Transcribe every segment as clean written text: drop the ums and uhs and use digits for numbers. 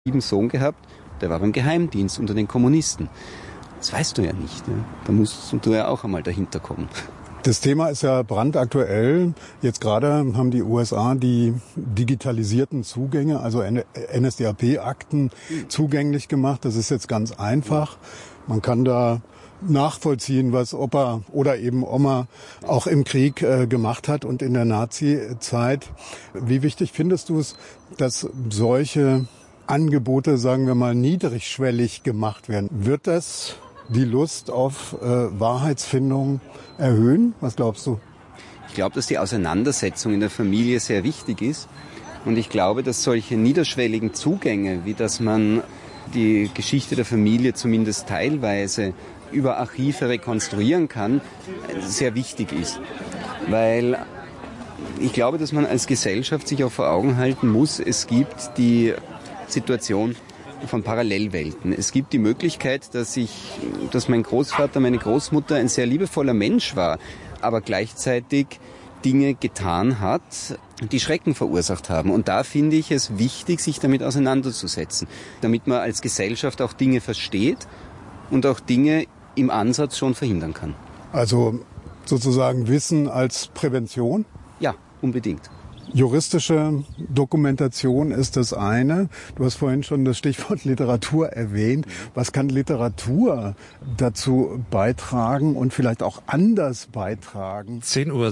einen Sohn gehabt, der war beim Geheimdienst unter den Kommunisten. Das weißt du ja nicht. Ne? Da musst du ja auch einmal dahinter kommen. Das Thema ist ja brandaktuell. Jetzt gerade haben die USA die digitalisierten Zugänge, also NSDAP-Akten zugänglich gemacht. Das ist jetzt ganz einfach. Man kann da nachvollziehen, was Opa oder eben Oma auch im Krieg gemacht hat und in der Nazi-Zeit. Wie wichtig findest du es, dass solche Angebote, sagen wir mal, niedrigschwellig gemacht werden? Wird das die Lust auf Wahrheitsfindung erhöhen? Was glaubst du? Ich glaube, dass die Auseinandersetzung in der Familie sehr wichtig ist. Und ich glaube, dass solche niederschwelligen Zugänge, wie dass man die Geschichte der Familie zumindest teilweise über Archive rekonstruieren kann, sehr wichtig ist. Weil ich glaube, dass man als Gesellschaft sich auch vor Augen halten muss, es gibt die Situation von Parallelwelten. Es gibt die Möglichkeit, dass mein Großvater, meine Großmutter ein sehr liebevoller Mensch war, aber gleichzeitig Dinge getan hat, die Schrecken verursacht haben. Und da finde ich es wichtig, sich damit auseinanderzusetzen, damit man als Gesellschaft auch Dinge versteht und auch Dinge im Ansatz schon verhindern kann. Also sozusagen Wissen als Prävention? Ja, unbedingt. Juristische Dokumentation ist das eine. Du hast vorhin schon das Stichwort Literatur erwähnt. Was kann Literatur dazu beitragen und vielleicht auch anders beitragen?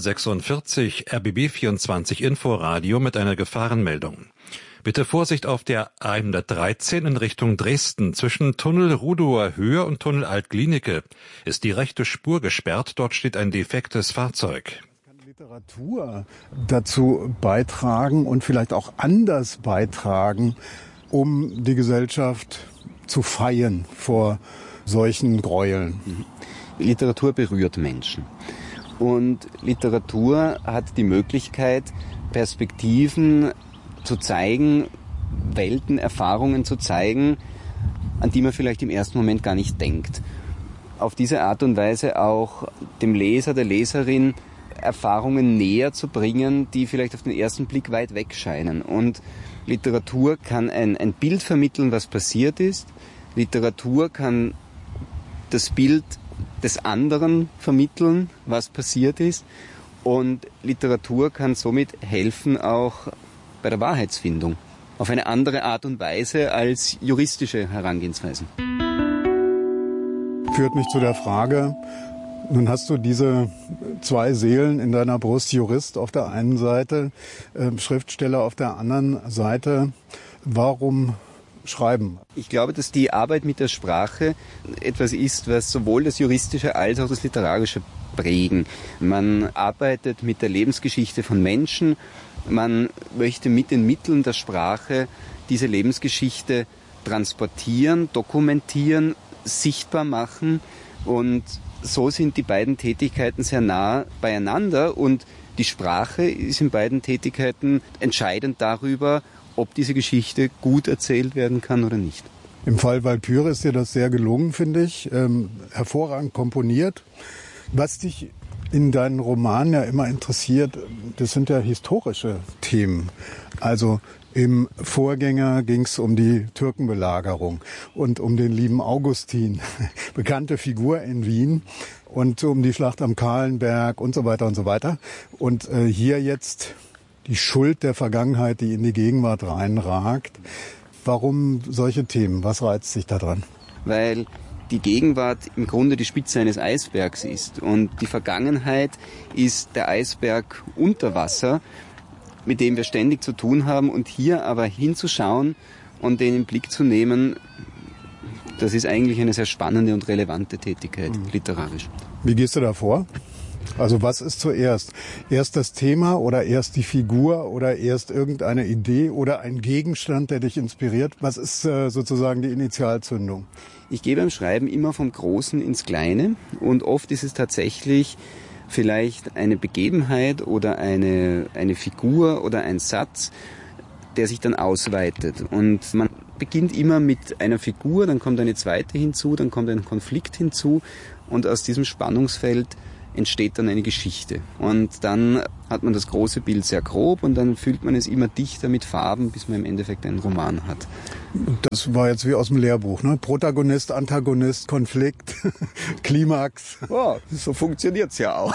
10:46 Uhr, RBB24 Inforadio mit einer Gefahrenmeldung. Bitte Vorsicht auf der A113 in Richtung Dresden. Zwischen Tunnel Rudower Höhe und Tunnel Altglienicke ist die rechte Spur gesperrt. Dort steht ein defektes Fahrzeug. Literatur dazu beitragen und vielleicht auch anders beitragen, um die Gesellschaft zu feien vor solchen Gräueln? Literatur berührt Menschen. Und Literatur hat die Möglichkeit, Perspektiven zu zeigen, Welten, Erfahrungen zu zeigen, an die man vielleicht im ersten Moment gar nicht denkt. Auf diese Art und Weise auch dem Leser, der Leserin Erfahrungen näher zu bringen, die vielleicht auf den ersten Blick weit weg scheinen. Und Literatur kann ein Bild vermitteln, was passiert ist. Literatur kann das Bild des anderen vermitteln, was passiert ist. Und Literatur kann somit helfen auch bei der Wahrheitsfindung. Auf eine andere Art und Weise als juristische Herangehensweisen. Führt mich zu der Frage, nun hast du diese zwei Seelen in deiner Brust, Jurist auf der einen Seite, Schriftsteller auf der anderen Seite. Warum schreiben? Ich glaube, dass die Arbeit mit der Sprache etwas ist, was sowohl das Juristische als auch das Literarische prägen. Man arbeitet mit der Lebensgeschichte von Menschen. Man möchte mit den Mitteln der Sprache diese Lebensgeschichte transportieren, dokumentieren, sichtbar machen. Und so sind die beiden Tätigkeiten sehr nah beieinander und die Sprache ist in beiden Tätigkeiten entscheidend darüber, ob diese Geschichte gut erzählt werden kann oder nicht. Im Fall Walküre ist dir das sehr gelungen, finde ich. Hervorragend komponiert. Was dich in deinen Romanen ja immer interessiert, das sind ja historische Themen. Also im Vorgänger ging es um die Türkenbelagerung und um den lieben Augustin, bekannte Figur in Wien, und um die Schlacht am Kahlenberg und so weiter und so weiter. Und hier jetzt die Schuld der Vergangenheit, die in die Gegenwart reinragt. Warum solche Themen? Was reizt dich daran? Weil die Gegenwart im Grunde die Spitze eines Eisbergs ist und die Vergangenheit ist der Eisberg unter Wasser, mit dem wir ständig zu tun haben, und hier aber hinzuschauen und den in den Blick zu nehmen, das ist eigentlich eine sehr spannende und relevante Tätigkeit, literarisch. Wie gehst du da vor? Also was ist zuerst? Erst das Thema oder erst die Figur oder erst irgendeine Idee oder ein Gegenstand, der dich inspiriert? Was ist sozusagen die Initialzündung? Ich gehe beim Schreiben immer vom Großen ins Kleine und oft ist es tatsächlich vielleicht eine Begebenheit oder eine Figur oder ein Satz, der sich dann ausweitet. Und man beginnt immer mit einer Figur, dann kommt eine zweite hinzu, dann kommt ein Konflikt hinzu und aus diesem Spannungsfeld entsteht dann eine Geschichte. Und dann hat man das große Bild sehr grob und dann füllt man es immer dichter mit Farben, bis man im Endeffekt einen Roman hat. Das war jetzt wie aus dem Lehrbuch, ne? Protagonist, Antagonist, Konflikt, Klimax. Oh, so funktioniert's ja auch.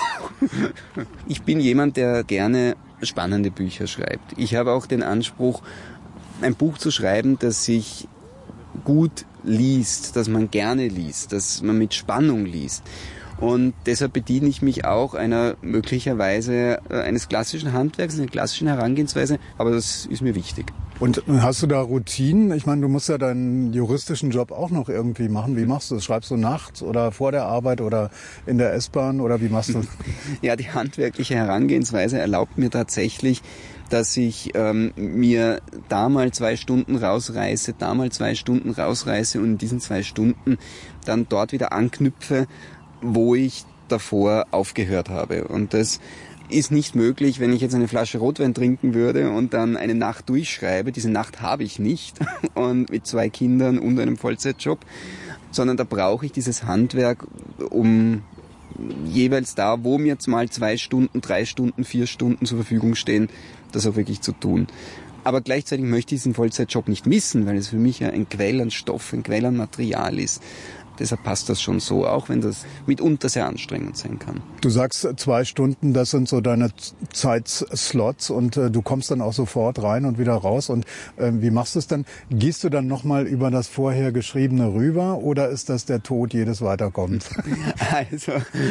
Ich bin jemand, der gerne spannende Bücher schreibt. Ich habe auch den Anspruch, ein Buch zu schreiben, das sich gut liest, das man gerne liest, das man mit Spannung liest. Und deshalb bediene ich mich auch einer möglicherweise eines klassischen Handwerks, einer klassischen Herangehensweise, aber das ist mir wichtig. Und hast du da Routinen? Ich meine, du musst ja deinen juristischen Job auch noch irgendwie machen. Wie machst du das? Schreibst du nachts oder vor der Arbeit oder in der S-Bahn oder wie machst du das? Ja, die handwerkliche Herangehensweise erlaubt mir tatsächlich, dass ich mir da mal 2 Stunden rausreiße, da mal 2 Stunden rausreiße und in diesen 2 Stunden dann dort wieder anknüpfe, wo ich davor aufgehört habe. Und das ist nicht möglich, wenn ich jetzt eine Flasche Rotwein trinken würde und dann eine Nacht durchschreibe. Diese Nacht habe ich nicht und mit 2 Kindern und einem Vollzeitjob, sondern da brauche ich dieses Handwerk, um jeweils da, wo mir jetzt mal 2 Stunden, 3 Stunden, 4 Stunden zur Verfügung stehen, das auch wirklich zu tun. Aber gleichzeitig möchte ich diesen Vollzeitjob nicht missen, weil es für mich ja ein Quell an Stoff, ein Quell an Material ist. Deshalb passt das schon so, auch wenn das mitunter sehr anstrengend sein kann. Du sagst 2 Stunden, das sind so deine Zeitslots und du kommst dann auch sofort rein und wieder raus. Und wie machst du es dann? Gehst du dann nochmal über das vorher Geschriebene rüber oder ist das der Tod jedes Weiterkommens? Also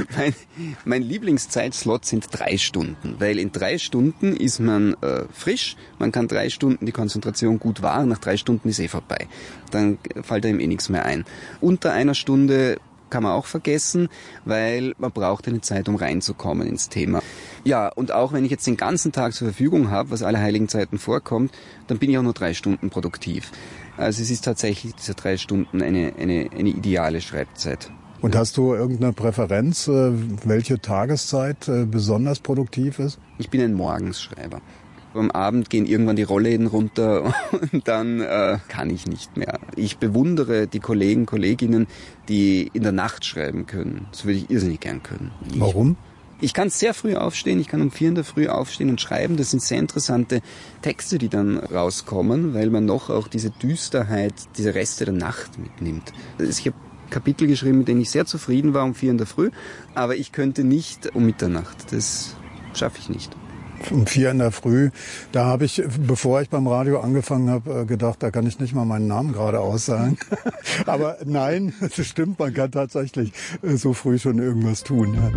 mein Lieblingszeitslot sind 3 Stunden, weil in 3 Stunden ist man frisch, man kann 3 Stunden die Konzentration gut wahren, nach 3 Stunden ist vorbei. Dann fällt einem nichts mehr ein. Unter einer Stunde kann man auch vergessen, weil man braucht eine Zeit, um reinzukommen ins Thema. Ja, und auch wenn ich jetzt den ganzen Tag zur Verfügung habe, was alle heiligen Zeiten vorkommt, dann bin ich auch nur 3 Stunden produktiv. Also es ist tatsächlich diese 3 Stunden eine ideale Schreibzeit. Und hast du irgendeine Präferenz, welche Tageszeit besonders produktiv ist? Ich bin ein Morgensschreiber. Am Abend gehen irgendwann die Rollläden runter und dann kann ich nicht mehr. Ich bewundere die Kollegen, Kolleginnen, die in der Nacht schreiben können. Das würde ich irrsinnig gern können. Warum? Ich kann sehr früh aufstehen, ich kann um 4 in der Früh aufstehen und schreiben. Das sind sehr interessante Texte, die dann rauskommen, weil man noch auch diese Düsterheit, diese Reste der Nacht mitnimmt. Ich habe Kapitel geschrieben, mit denen ich sehr zufrieden war um 4 in der Früh, aber ich könnte nicht um Mitternacht. Das schaffe ich nicht. Um 4 in der Früh, da habe ich, bevor ich beim Radio angefangen habe, gedacht, da kann ich nicht mal meinen Namen geradeaus sagen. Aber nein, es stimmt, man kann tatsächlich so früh schon irgendwas tun. Ja.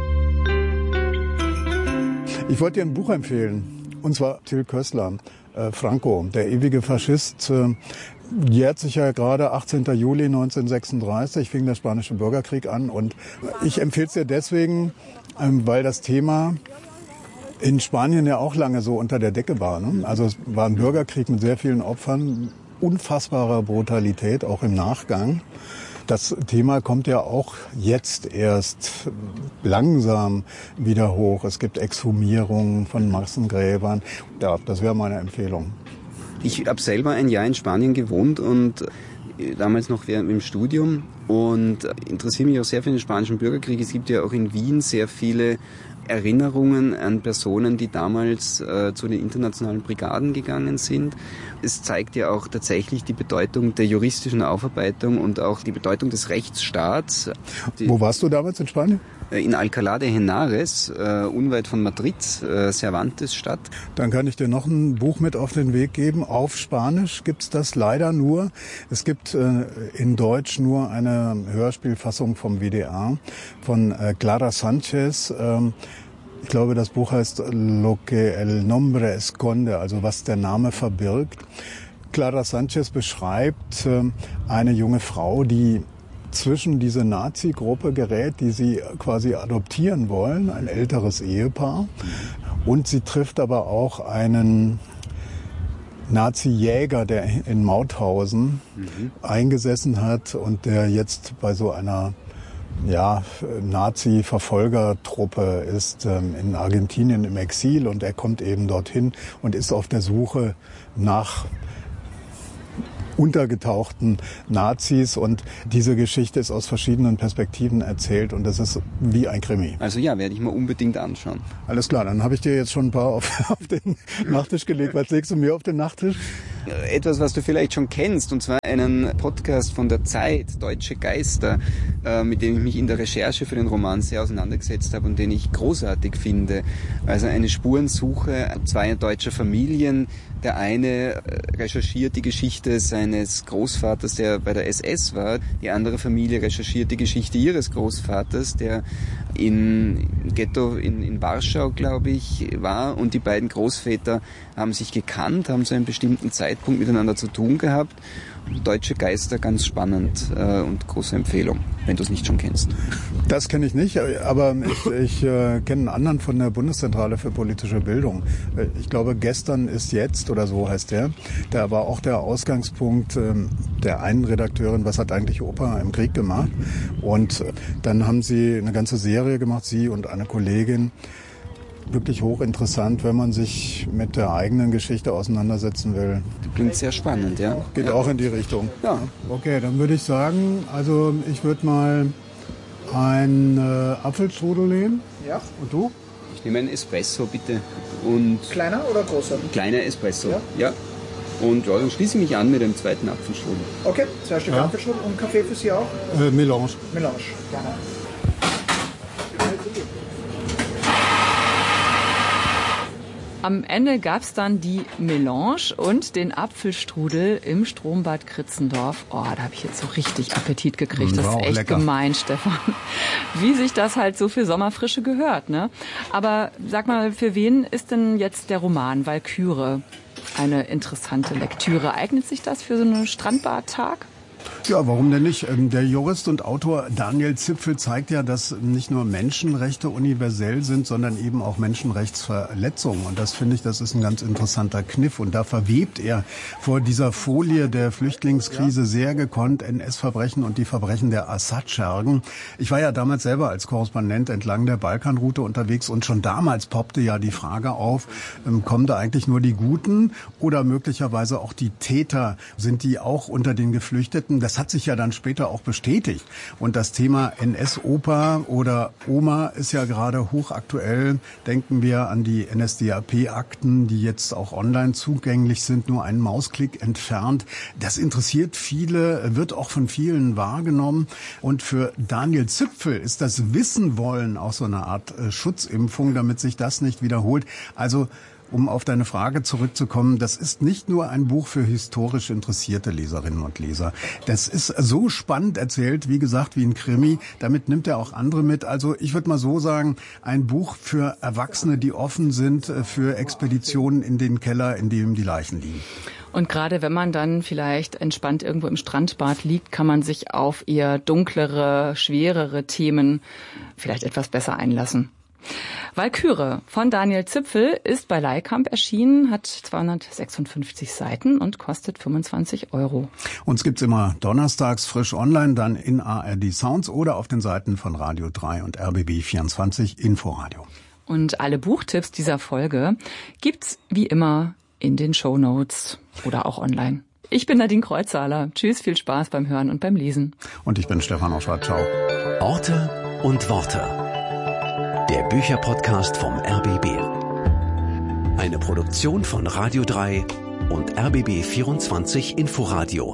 Ich wollte dir ein Buch empfehlen, und zwar Till Kössler, Franco, der ewige Faschist. Jährt sich ja gerade 18. Juli 1936, fing der Spanische Bürgerkrieg an. Und ich empfehle es dir deswegen, weil das Thema in Spanien ja auch lange so unter der Decke war. Ne? Also es war ein Bürgerkrieg mit sehr vielen Opfern, unfassbarer Brutalität, auch im Nachgang. Das Thema kommt ja auch jetzt erst langsam wieder hoch. Es gibt Exhumierungen von Massengräbern. Ja, das wäre meine Empfehlung. Ich habe selber ein Jahr in Spanien gewohnt und damals noch während dem Studium und interessiere mich auch sehr für den Spanischen Bürgerkrieg. Es gibt ja auch in Wien sehr viele Erinnerungen an Personen, die damals zu den internationalen Brigaden gegangen sind. Es zeigt ja auch tatsächlich die Bedeutung der juristischen Aufarbeitung und auch die Bedeutung des Rechtsstaats. Wo warst du damals in Spanien? In Alcalá de Henares, unweit von Madrid, Cervantes-Stadt. Dann kann ich dir noch ein Buch mit auf den Weg geben. Auf Spanisch gibt's das leider nur. Es gibt in Deutsch nur eine Hörspielfassung vom WDR von Clara Sanchez. Ich glaube, das Buch heißt Lo que el nombre esconde, also was der Name verbirgt. Clara Sanchez beschreibt eine junge Frau, die zwischen diese Nazi-Gruppe gerät, die sie quasi adoptieren wollen, ein älteres Ehepaar. Und sie trifft aber auch einen Nazi-Jäger, der in Mauthausen eingesessen hat und der jetzt bei so einer Nazi-Verfolgertruppe ist in Argentinien im Exil und er kommt eben dorthin und ist auf der Suche nach untergetauchten Nazis. Und diese Geschichte ist aus verschiedenen Perspektiven erzählt und das ist wie ein Krimi. Also ja, werde ich mir unbedingt anschauen. Alles klar, dann habe ich dir jetzt schon ein paar auf den Nachttisch gelegt. Was legst du mir auf den Nachttisch? Etwas, was du vielleicht schon kennst, und zwar einen Podcast von der Zeit, Deutsche Geister, mit dem ich mich in der Recherche für den Roman sehr auseinandergesetzt habe und den ich großartig finde. Also eine Spurensuche zweier deutscher Familien. Der eine recherchiert die Geschichte seines Großvaters, der bei der SS war. Die andere Familie recherchiert die Geschichte ihres Großvaters, der im Ghetto in Warschau, glaube ich, war. Und die beiden Großväter haben sich gekannt, haben zu einem bestimmten Zeitpunkt miteinander zu tun gehabt. Deutsche Geister, ganz spannend und große Empfehlung, wenn du es nicht schon kennst. Das kenne ich nicht, aber ich kenne einen anderen von der Bundeszentrale für politische Bildung. Ich glaube, Gestern ist jetzt, oder so heißt der. Der war auch der Ausgangspunkt der einen Redakteurin, was hat eigentlich Opa im Krieg gemacht. Und dann haben sie eine ganze Serie gemacht, sie und eine Kollegin. Wirklich hochinteressant, wenn man sich mit der eigenen Geschichte auseinandersetzen will. Klingt sehr spannend, ja. Geht auch in die Richtung. Ja. Okay, dann würde ich sagen, also ich würde mal einen Apfelstrudel nehmen. Ja. Und du? Ich nehme einen Espresso, bitte. Und Kleiner oder großer? Kleiner Espresso, ja. Und ja, dann schließe ich mich an mit dem zweiten Apfelstrudel. Okay, 2 Stück Apfelstrudel und Kaffee für Sie auch? Melange. Melange, gerne. Am Ende gab's dann die Melange und den Apfelstrudel im Strombad Kritzendorf. Oh, da habe ich jetzt so richtig Appetit gekriegt. Das ist echt lecker. Gemein, Stefan. Wie sich das halt so für Sommerfrische gehört, ne? Aber sag mal, für wen ist denn jetzt der Roman Walküre eine interessante Lektüre? Eignet sich das für so einen Strandbadtag? Ja, warum denn nicht? Der Jurist und Autor Daniel Zipfel zeigt ja, dass nicht nur Menschenrechte universell sind, sondern eben auch Menschenrechtsverletzungen. Und das finde ich, das ist ein ganz interessanter Kniff. Und da verwebt er vor dieser Folie der Flüchtlingskrise sehr gekonnt NS-Verbrechen und die Verbrechen der Assad-Schergen. Ich war ja damals selber als Korrespondent entlang der Balkanroute unterwegs und schon damals poppte ja die Frage auf, kommen da eigentlich nur die Guten oder möglicherweise auch die Täter? Sind die auch unter den Geflüchteten? Das hat sich ja dann später auch bestätigt. Und das Thema NS-Opa oder Oma ist ja gerade hochaktuell. Denken wir an die NSDAP-Akten, die jetzt auch online zugänglich sind, nur einen Mausklick entfernt. Das interessiert viele, wird auch von vielen wahrgenommen. Und für Daniel Zipfel ist das Wissenwollen auch so eine Art Schutzimpfung, damit sich das nicht wiederholt. Also um auf deine Frage zurückzukommen, das ist nicht nur ein Buch für historisch interessierte Leserinnen und Leser. Das ist so spannend erzählt, wie gesagt, wie ein Krimi. Damit nimmt er auch andere mit. Also ich würde mal so sagen, ein Buch für Erwachsene, die offen sind für Expeditionen in den Keller, in dem die Leichen liegen. Und gerade wenn man dann vielleicht entspannt irgendwo im Strandbad liegt, kann man sich auf eher dunklere, schwerere Themen vielleicht etwas besser einlassen. Walküre von Daniel Zipfel ist bei Leihkamp erschienen, hat 256 Seiten und kostet 25 €. Uns gibt's immer donnerstags frisch online, dann in ARD Sounds oder auf den Seiten von Radio 3 und RBB24 Inforadio. Und alle Buchtipps dieser Folge gibt's wie immer in den Shownotes oder auch online. Ich bin Nadine Kreuzhaler. Tschüss, viel Spaß beim Hören und beim Lesen. Und ich bin Stefan Oschwart. Ciao. Orte und Worte. Der Bücherpodcast vom RBB. Eine Produktion von Radio 3 und RBB24 Inforadio.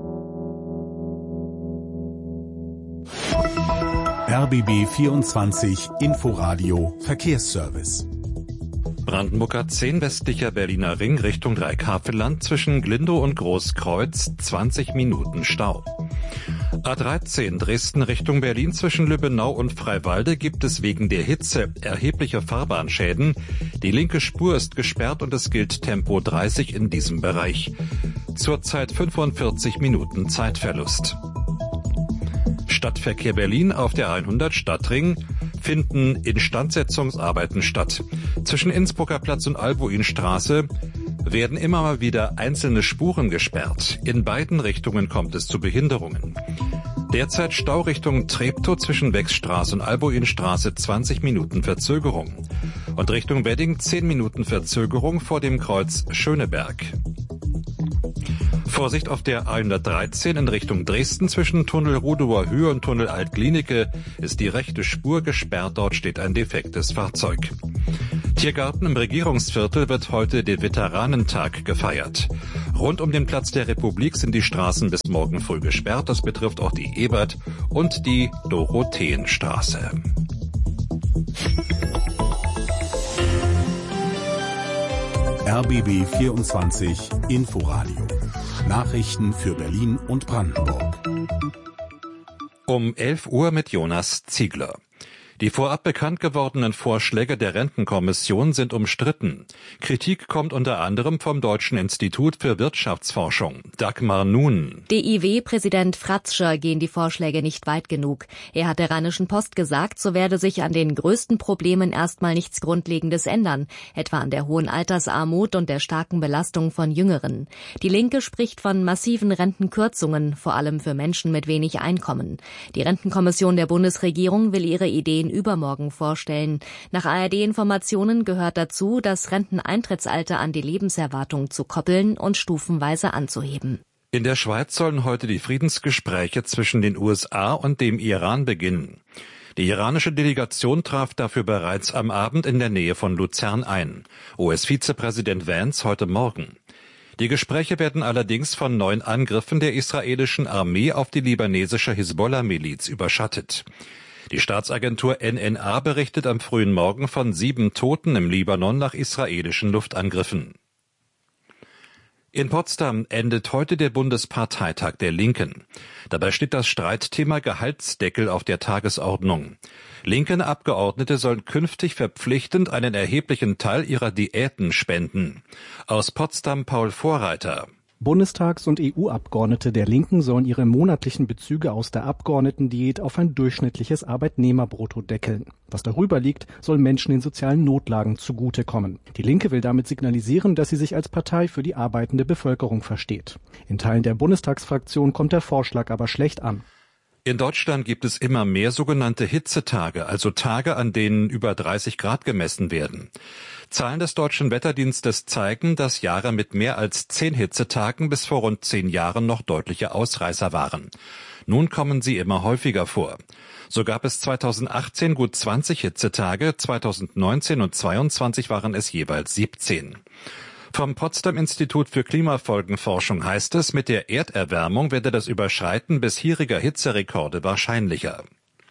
RBB24 Inforadio Verkehrsservice. Brandenburger 10 westlicher Berliner Ring Richtung Dreikäferland zwischen Glindow und Großkreuz 20 Minuten Stau. A13 Dresden Richtung Berlin zwischen Lübbenau und Freiwalde gibt es wegen der Hitze erhebliche Fahrbahnschäden. Die linke Spur ist gesperrt und es gilt Tempo 30 in diesem Bereich. Zurzeit 45 Minuten Zeitverlust. Stadtverkehr Berlin auf der 100 Stadtring finden Instandsetzungsarbeiten statt. Zwischen Innsbrucker Platz und Albuinstraße werden immer mal wieder einzelne Spuren gesperrt. In beiden Richtungen kommt es zu Behinderungen. Derzeit Staurichtung Treptow zwischen Wechsstraße und Albuinstraße 20 Minuten Verzögerung. Und Richtung Wedding 10 Minuten Verzögerung vor dem Kreuz Schöneberg. Vorsicht auf der A113 in Richtung Dresden zwischen Tunnel Rudower Höhe und Tunnel Alt-Glienicke ist die rechte Spur gesperrt. Dort steht ein defektes Fahrzeug. Tiergarten im Regierungsviertel wird heute den Veteranentag gefeiert. Rund um den Platz der Republik sind die Straßen bis morgen früh gesperrt. Das betrifft auch die Ebert- und die Dorotheenstraße. RBB 24 Inforadio. Nachrichten für Berlin und Brandenburg. Um 11 Uhr mit Jonas Ziegler. Die vorab bekannt gewordenen Vorschläge der Rentenkommission sind umstritten. Kritik kommt unter anderem vom Deutschen Institut für Wirtschaftsforschung. Dagmar Nuhn. DIW-Präsident Fratzscher gehen die Vorschläge nicht weit genug. Er hat der Rheinischen Post gesagt, so werde sich an den größten Problemen erstmal nichts Grundlegendes ändern, etwa an der hohen Altersarmut und der starken Belastung von Jüngeren. Die Linke spricht von massiven Rentenkürzungen, vor allem für Menschen mit wenig Einkommen. Die Rentenkommission der Bundesregierung will ihre Ideen übermorgen vorstellen. Nach ARD-Informationen gehört dazu, das Renteneintrittsalter an die Lebenserwartung zu koppeln und stufenweise anzuheben. In der Schweiz sollen heute die Friedensgespräche zwischen den USA und dem Iran beginnen. Die iranische Delegation traf dafür bereits am Abend in der Nähe von Luzern ein. US-Vizepräsident Vance heute Morgen. Die Gespräche werden allerdings von neuen Angriffen der israelischen Armee auf die libanesische Hisbollah-Miliz überschattet. Die Staatsagentur NNA berichtet am frühen Morgen von 7 Toten im Libanon nach israelischen Luftangriffen. In Potsdam endet heute der Bundesparteitag der Linken. Dabei steht das Streitthema Gehaltsdeckel auf der Tagesordnung. Linken Abgeordnete sollen künftig verpflichtend einen erheblichen Teil ihrer Diäten spenden. Aus Potsdam Paul Vorreiter. Bundestags- und EU-Abgeordnete der Linken sollen ihre monatlichen Bezüge aus der Abgeordnetendiät auf ein durchschnittliches Arbeitnehmerbrutto deckeln. Was darüber liegt, soll Menschen in sozialen Notlagen zugutekommen. Die Linke will damit signalisieren, dass sie sich als Partei für die arbeitende Bevölkerung versteht. In Teilen der Bundestagsfraktion kommt der Vorschlag aber schlecht an. In Deutschland gibt es immer mehr sogenannte Hitzetage, also Tage, an denen über 30 Grad gemessen werden. Zahlen des Deutschen Wetterdienstes zeigen, dass Jahre mit mehr als 10 Hitzetagen bis vor rund 10 Jahren noch deutliche Ausreißer waren. Nun kommen sie immer häufiger vor. So gab es 2018 gut 20 Hitzetage, 2019 und 2022 waren es jeweils 17. Vom Potsdam-Institut für Klimafolgenforschung heißt es, mit der Erderwärmung werde das Überschreiten bisheriger Hitzerekorde wahrscheinlicher.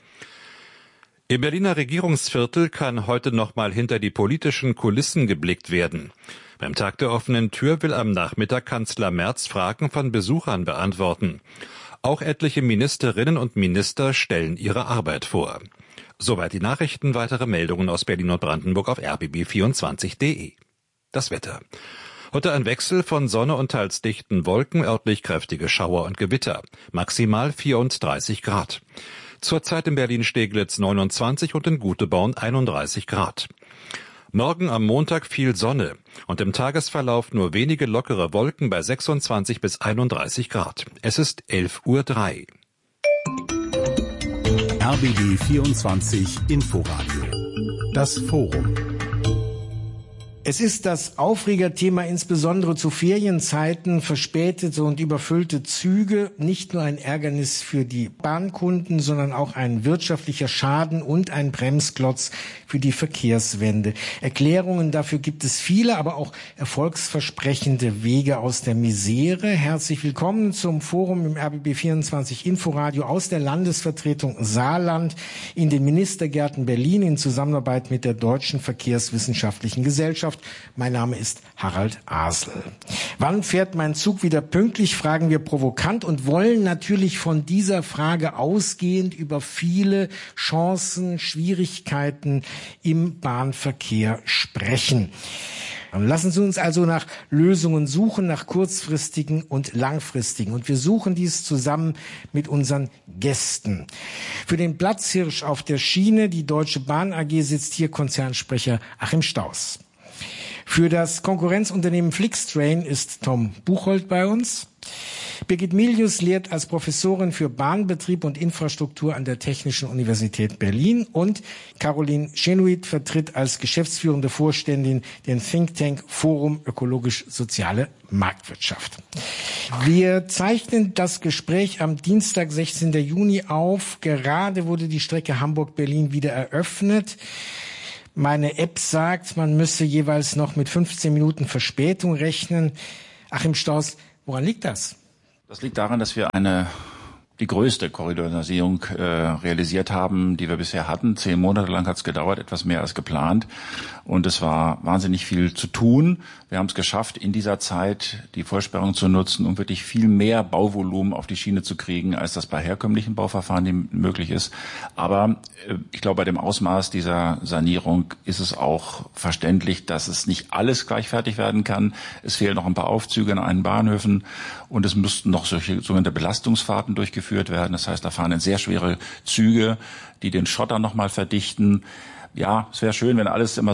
Im Berliner Regierungsviertel kann heute nochmal hinter die politischen Kulissen geblickt werden. Beim Tag der offenen Tür will am Nachmittag Kanzler Merz Fragen von Besuchern beantworten. Auch etliche Ministerinnen und Minister stellen ihre Arbeit vor. Soweit die Nachrichten, weitere Meldungen aus Berlin und Brandenburg auf rbb24.de. Das Wetter. Heute ein Wechsel von Sonne und teils dichten Wolken, örtlich kräftige Schauer und Gewitter. Maximal 34 Grad. Zurzeit in Berlin-Steglitz 29 und in Guteborn 31 Grad. Morgen am Montag viel Sonne und im Tagesverlauf nur wenige lockere Wolken bei 26 bis 31 Grad. Es ist 11:03 Uhr. RBB 24 Inforadio. Das Forum. Es ist das Aufregerthema insbesondere zu Ferienzeiten, verspätete und überfüllte Züge, nicht nur ein Ärgernis für die Bahnkunden, sondern auch ein wirtschaftlicher Schaden und ein Bremsklotz für die Verkehrswende. Erklärungen dafür gibt es viele, aber auch erfolgsversprechende Wege aus der Misere. Herzlich willkommen zum Forum im RBB 24 Inforadio aus der Landesvertretung Saarland in den Ministergärten Berlin in Zusammenarbeit mit der Deutschen Verkehrswissenschaftlichen Gesellschaft. Mein Name ist Harald Asel. Wann fährt mein Zug wieder pünktlich, fragen wir provokant und wollen natürlich von dieser Frage ausgehend über viele Chancen, Schwierigkeiten im Bahnverkehr sprechen. Lassen Sie uns also nach Lösungen suchen, nach kurzfristigen und langfristigen. Und wir suchen dies zusammen mit unseren Gästen. Für den Platzhirsch auf der Schiene, die Deutsche Bahn AG, sitzt hier Konzernsprecher Achim Staus. Für das Konkurrenzunternehmen Flixtrain ist Tom Buchholz bei uns. Birgit Milius lehrt als Professorin für Bahnbetrieb und Infrastruktur an der Technischen Universität Berlin und Caroline Chenuit vertritt als geschäftsführende Vorständin den Think Tank Forum Ökologisch-Soziale Marktwirtschaft. Wir zeichnen das Gespräch am Dienstag, 16. Juni auf. Gerade wurde die Strecke Hamburg-Berlin wieder eröffnet. Meine App sagt, man müsse jeweils noch mit 15 Minuten Verspätung rechnen. Achim Stauß, woran liegt das? Das liegt daran, dass wir die größte Korridorisierung realisiert haben, die wir bisher hatten. 10 Monate lang hat es gedauert, etwas mehr als geplant. Und es war wahnsinnig viel zu tun. Wir haben es geschafft, in dieser Zeit die Vollsperrung zu nutzen, um wirklich viel mehr Bauvolumen auf die Schiene zu kriegen, als das bei herkömmlichen Bauverfahren möglich ist. Aber ich glaube, bei dem Ausmaß dieser Sanierung ist es auch verständlich, dass es nicht alles gleich fertig werden kann. Es fehlen noch ein paar Aufzüge an einen Bahnhöfen und es müssten noch solche sogenannte Belastungsfahrten durchgeführt werden. Das heißt, da fahren sehr schwere Züge, die den Schotter nochmal verdichten. Ja, es wäre schön, wenn alles immer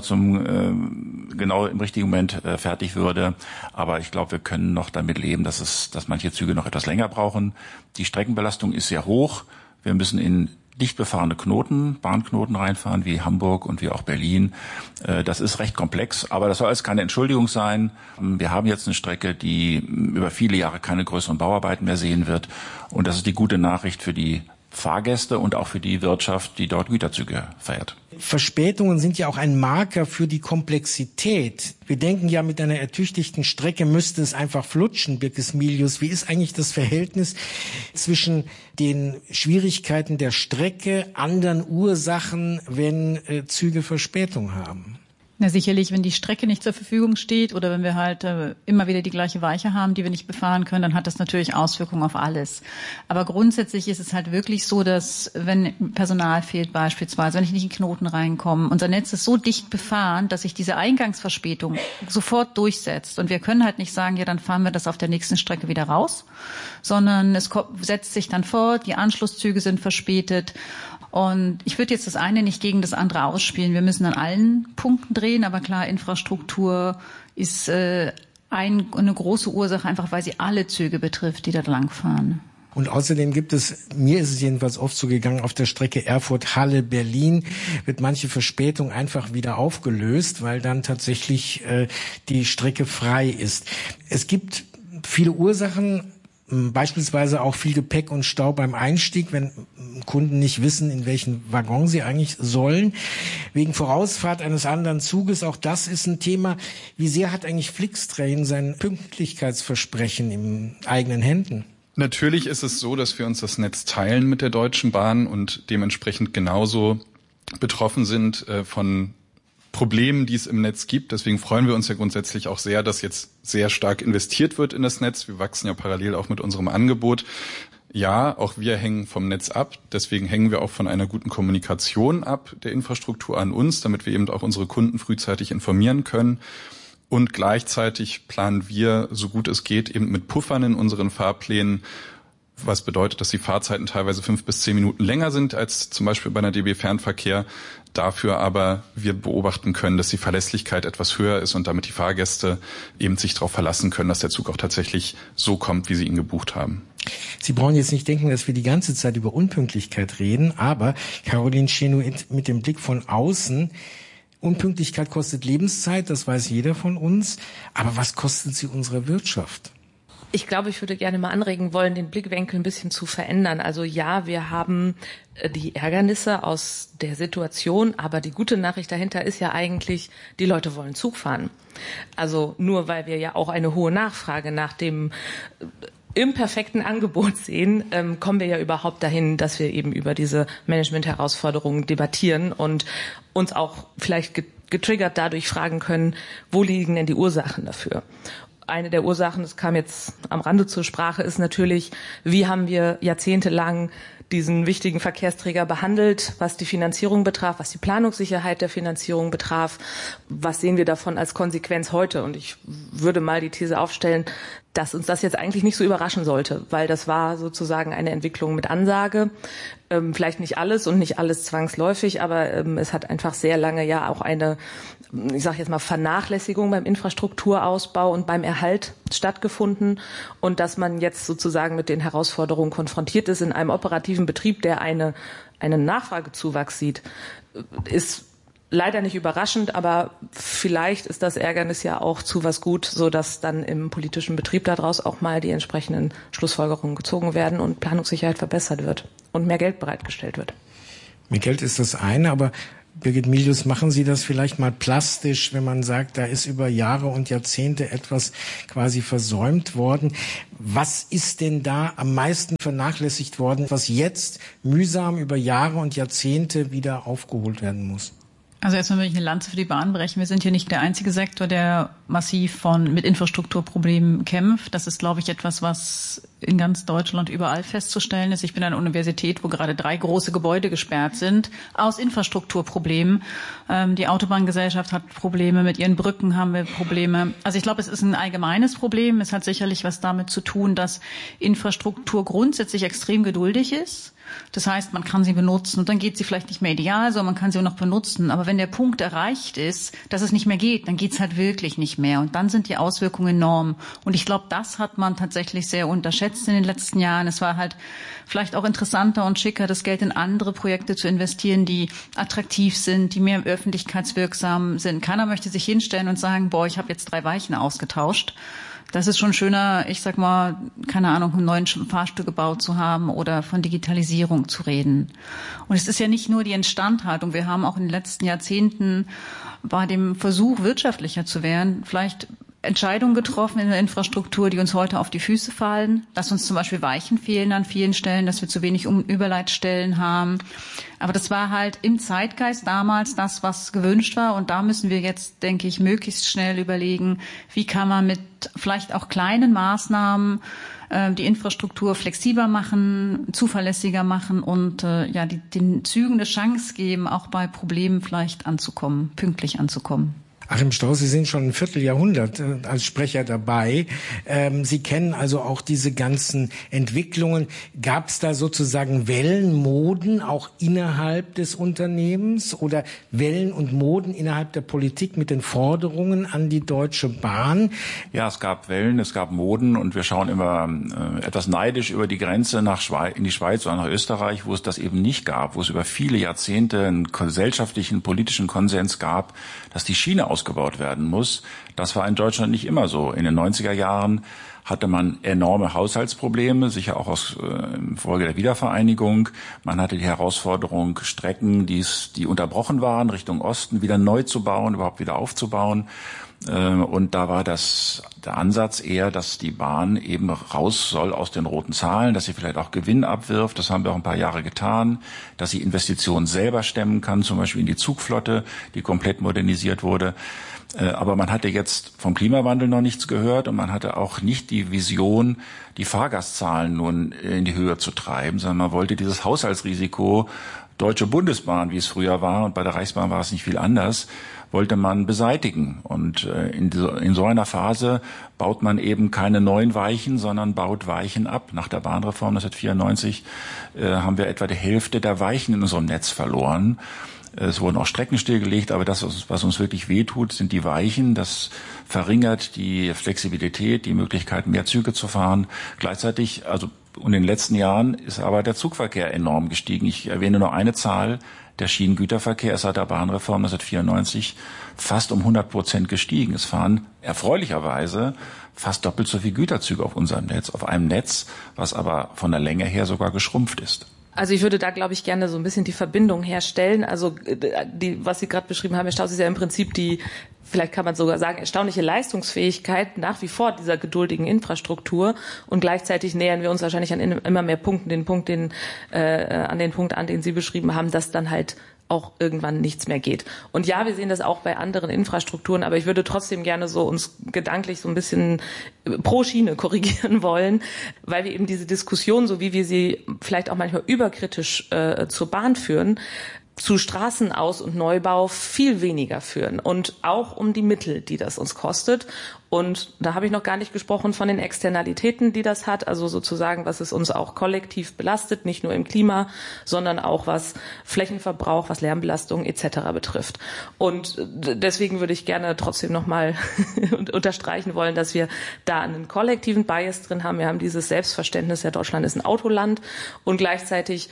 genau im richtigen Moment fertig würde. Aber ich glaube, wir können noch damit leben, dass manche Züge noch etwas länger brauchen. Die Streckenbelastung ist sehr hoch. Wir müssen in dicht befahrene Bahnknoten reinfahren, wie Hamburg und wie auch Berlin. Das ist recht komplex, aber das soll alles keine Entschuldigung sein. Wir haben jetzt eine Strecke, die über viele Jahre keine größeren Bauarbeiten mehr sehen wird. Und das ist die gute Nachricht für die Fahrgäste und auch für die Wirtschaft, die dort Güterzüge fährt. Verspätungen sind ja auch ein Marker für die Komplexität. Wir denken ja, mit einer ertüchtigten Strecke müsste es einfach flutschen, Birgit Milius. Wie ist eigentlich das Verhältnis zwischen den Schwierigkeiten der Strecke, anderen Ursachen, wenn Züge Verspätung haben? Na sicherlich, wenn die Strecke nicht zur Verfügung steht oder wenn wir halt immer wieder die gleiche Weiche haben, die wir nicht befahren können, dann hat das natürlich Auswirkungen auf alles. Aber grundsätzlich ist es halt wirklich so, dass wenn Personal fehlt beispielsweise, wenn ich nicht in Knoten reinkomme, unser Netz ist so dicht befahren, dass sich diese Eingangsverspätung sofort durchsetzt. Und wir können halt nicht sagen, ja, dann fahren wir das auf der nächsten Strecke wieder raus, sondern es setzt sich dann fort, die Anschlusszüge sind verspätet. Und ich würde jetzt das eine nicht gegen das andere ausspielen. Wir müssen an allen Punkten drehen, aber klar, Infrastruktur ist eine große Ursache, einfach weil sie alle Züge betrifft, die da langfahren. Und außerdem mir ist es jedenfalls oft so gegangen, auf der Strecke Erfurt-Halle-Berlin wird manche Verspätung einfach wieder aufgelöst, weil dann tatsächlich die Strecke frei ist. Es gibt viele Ursachen, beispielsweise auch viel Gepäck und Stau beim Einstieg, wenn Kunden nicht wissen, in welchen Waggon sie eigentlich sollen. Wegen Vorausfahrt eines anderen Zuges, auch das ist ein Thema. Wie sehr hat eigentlich Flixtrain sein Pünktlichkeitsversprechen in eigenen Händen? Natürlich ist es so, dass wir uns das Netz teilen mit der Deutschen Bahn und dementsprechend genauso betroffen sind von Problemen, die es im Netz gibt. Deswegen freuen wir uns ja grundsätzlich auch sehr, dass jetzt sehr stark investiert wird in das Netz. Wir wachsen ja parallel auch mit unserem Angebot. Ja, auch wir hängen vom Netz ab. Deswegen hängen wir auch von einer guten Kommunikation ab, der Infrastruktur an uns, damit wir eben auch unsere Kunden frühzeitig informieren können. Und gleichzeitig planen wir, so gut es geht, eben mit Puffern in unseren Fahrplänen, was bedeutet, dass die Fahrzeiten teilweise 5 bis 10 Minuten länger sind als zum Beispiel bei einer DB Fernverkehr. Dafür aber wir beobachten können, dass die Verlässlichkeit etwas höher ist und damit die Fahrgäste eben sich darauf verlassen können, dass der Zug auch tatsächlich so kommt, wie sie ihn gebucht haben. Sie brauchen jetzt nicht denken, dass wir die ganze Zeit über Unpünktlichkeit reden, aber Caroline Chenuit mit dem Blick von außen, Unpünktlichkeit kostet Lebenszeit, das weiß jeder von uns, aber was kostet sie unserer Wirtschaft? Ich glaube, ich würde gerne mal anregen wollen, den Blickwinkel ein bisschen zu verändern. Also ja, wir haben die Ärgernisse aus der Situation, aber die gute Nachricht dahinter ist ja eigentlich, die Leute wollen Zug fahren. Also nur weil wir ja auch eine hohe Nachfrage nach dem imperfekten Angebot sehen, kommen wir ja überhaupt dahin, dass wir eben über diese Management-Herausforderungen debattieren und uns auch vielleicht getriggert dadurch fragen können, wo liegen denn die Ursachen dafür? Eine der Ursachen, das kam jetzt am Rande zur Sprache, ist natürlich, wie haben wir jahrzehntelang diesen wichtigen Verkehrsträger behandelt, was die Finanzierung betraf, was die Planungssicherheit der Finanzierung betraf. Was sehen wir davon als Konsequenz heute? Und ich würde mal die These aufstellen, dass uns das jetzt eigentlich nicht so überraschen sollte, weil das war sozusagen eine Entwicklung mit Ansage. Vielleicht nicht alles und nicht alles zwangsläufig, aber es hat einfach sehr lange ja auch eine ich sage jetzt mal, Vernachlässigung beim Infrastrukturausbau und beim Erhalt stattgefunden und dass man jetzt sozusagen mit den Herausforderungen konfrontiert ist in einem operativen Betrieb, der einen Nachfragezuwachs sieht, ist leider nicht überraschend, aber vielleicht ist das Ärgernis ja auch zu was gut, so dass dann im politischen Betrieb daraus auch mal die entsprechenden Schlussfolgerungen gezogen werden und Planungssicherheit verbessert wird und mehr Geld bereitgestellt wird. Mehr Geld ist das eine, aber Birgit Milius, machen Sie das vielleicht mal plastisch, wenn man sagt, da ist über Jahre und Jahrzehnte etwas quasi versäumt worden. Was ist denn da am meisten vernachlässigt worden, was jetzt mühsam über Jahre und Jahrzehnte wieder aufgeholt werden muss? Also erstmal will ich eine Lanze für die Bahn brechen. Wir sind hier nicht der einzige Sektor, der massiv mit Infrastrukturproblemen kämpft. Das ist, glaube ich, etwas, was in ganz Deutschland überall festzustellen ist. Ich bin an einer Universität, wo gerade 3 große Gebäude gesperrt sind aus Infrastrukturproblemen. Die Autobahngesellschaft hat Probleme, mit ihren Brücken haben wir Probleme. Also ich glaube, es ist ein allgemeines Problem. Es hat sicherlich was damit zu tun, dass Infrastruktur grundsätzlich extrem geduldig ist. Das heißt, man kann sie benutzen und dann geht sie vielleicht nicht mehr ideal, sondern man kann sie auch noch benutzen. Aber wenn der Punkt erreicht ist, dass es nicht mehr geht, dann geht es halt wirklich nicht mehr. Und dann sind die Auswirkungen enorm. Und ich glaube, das hat man tatsächlich sehr unterschätzt in den letzten Jahren. Es war halt vielleicht auch interessanter und schicker, das Geld in andere Projekte zu investieren, die attraktiv sind, die mehr öffentlichkeitswirksam sind. Keiner möchte sich hinstellen und sagen, boah, ich habe jetzt 3 Weichen ausgetauscht. Das ist schon schöner, ich sag mal, keine Ahnung, einen neuen Fahrstuhl gebaut zu haben oder von Digitalisierung zu reden. Und es ist ja nicht nur die Instandhaltung. Wir haben auch in den letzten Jahrzehnten bei dem Versuch, wirtschaftlicher zu werden, vielleicht Entscheidungen getroffen in der Infrastruktur, die uns heute auf die Füße fallen, dass uns zum Beispiel Weichen fehlen an vielen Stellen, dass wir zu wenig Überleitstellen haben. Aber das war halt im Zeitgeist damals das, was gewünscht war. Und da müssen wir jetzt, denke ich, möglichst schnell überlegen, wie kann man mit vielleicht auch kleinen Maßnahmen die Infrastruktur flexibler machen, zuverlässiger machen und den Zügen eine Chance geben, auch bei Problemen vielleicht anzukommen, pünktlich anzukommen. Achim Strauß, Sie sind schon ein Vierteljahrhundert als Sprecher dabei. Sie kennen also auch diese ganzen Entwicklungen. Gab es da sozusagen Wellen, Moden auch innerhalb des Unternehmens oder Wellen und Moden innerhalb der Politik mit den Forderungen an die Deutsche Bahn? Ja, es gab Wellen, es gab Moden und wir schauen immer etwas neidisch über die Grenze in die Schweiz oder nach Österreich, wo es das eben nicht gab, wo es über viele Jahrzehnte einen gesellschaftlichen, politischen Konsens gab, dass die Schiene ausgebaut werden muss. Das war in Deutschland nicht immer so. In den 90er Jahren hatte man enorme Haushaltsprobleme, sicher auch aus Folge der Wiedervereinigung. Man hatte die Herausforderung, Strecken, die unterbrochen waren, Richtung Osten wieder neu zu bauen, überhaupt wieder aufzubauen. Und da war der Ansatz eher, dass die Bahn eben raus soll aus den roten Zahlen, dass sie vielleicht auch Gewinn abwirft. Das haben wir auch ein paar Jahre getan, dass sie Investitionen selber stemmen kann, zum Beispiel in die Zugflotte, die komplett modernisiert wurde. Aber man hatte jetzt vom Klimawandel noch nichts gehört und man hatte auch nicht die Vision, die Fahrgastzahlen nun in die Höhe zu treiben, sondern man wollte dieses Haushaltsrisiko Deutsche Bundesbahn, wie es früher war, und bei der Reichsbahn war es nicht viel anders, wollte man beseitigen. Und in so einer Phase baut man eben keine neuen Weichen, sondern baut Weichen ab. Nach der Bahnreform 1994 haben wir etwa die Hälfte der Weichen in unserem Netz verloren. Es wurden auch Strecken stillgelegt, aber das, was uns wirklich wehtut, sind die Weichen. Das verringert die Flexibilität, die Möglichkeit, mehr Züge zu fahren. Gleichzeitig, in den letzten Jahren ist aber der Zugverkehr enorm gestiegen. Ich erwähne nur eine Zahl. Der Schienengüterverkehr ist seit der Bahnreform 1994 fast um 100% gestiegen. Es fahren erfreulicherweise fast doppelt so viele Güterzüge auf unserem Netz, auf einem Netz, was aber von der Länge her sogar geschrumpft ist. Also ich würde da, glaube ich, gerne so ein bisschen die Verbindung herstellen. Also was Sie gerade beschrieben haben, Herr Strauß, ist ja im Prinzip vielleicht kann man sogar sagen, erstaunliche Leistungsfähigkeit nach wie vor dieser geduldigen Infrastruktur. Und gleichzeitig nähern wir uns wahrscheinlich an immer mehr Punkten, an den Punkt an, den Sie beschrieben haben, dass dann halt auch irgendwann nichts mehr geht. Und ja, wir sehen das auch bei anderen Infrastrukturen, aber ich würde trotzdem gerne so uns gedanklich so ein bisschen pro Schiene korrigieren wollen, weil wir eben diese Diskussion, so wie wir sie vielleicht auch manchmal überkritisch zur Bahn führen, zu Straßenaus- und Neubau viel weniger führen und auch um die Mittel, die das uns kostet. Und da habe ich noch gar nicht gesprochen von den Externalitäten, die das hat, also sozusagen, was es uns auch kollektiv belastet, nicht nur im Klima, sondern auch was Flächenverbrauch, was Lärmbelastung etc. betrifft. Und deswegen würde ich gerne trotzdem nochmal unterstreichen wollen, dass wir da einen kollektiven Bias drin haben. Wir haben dieses Selbstverständnis, ja, Deutschland ist ein Autoland und gleichzeitig,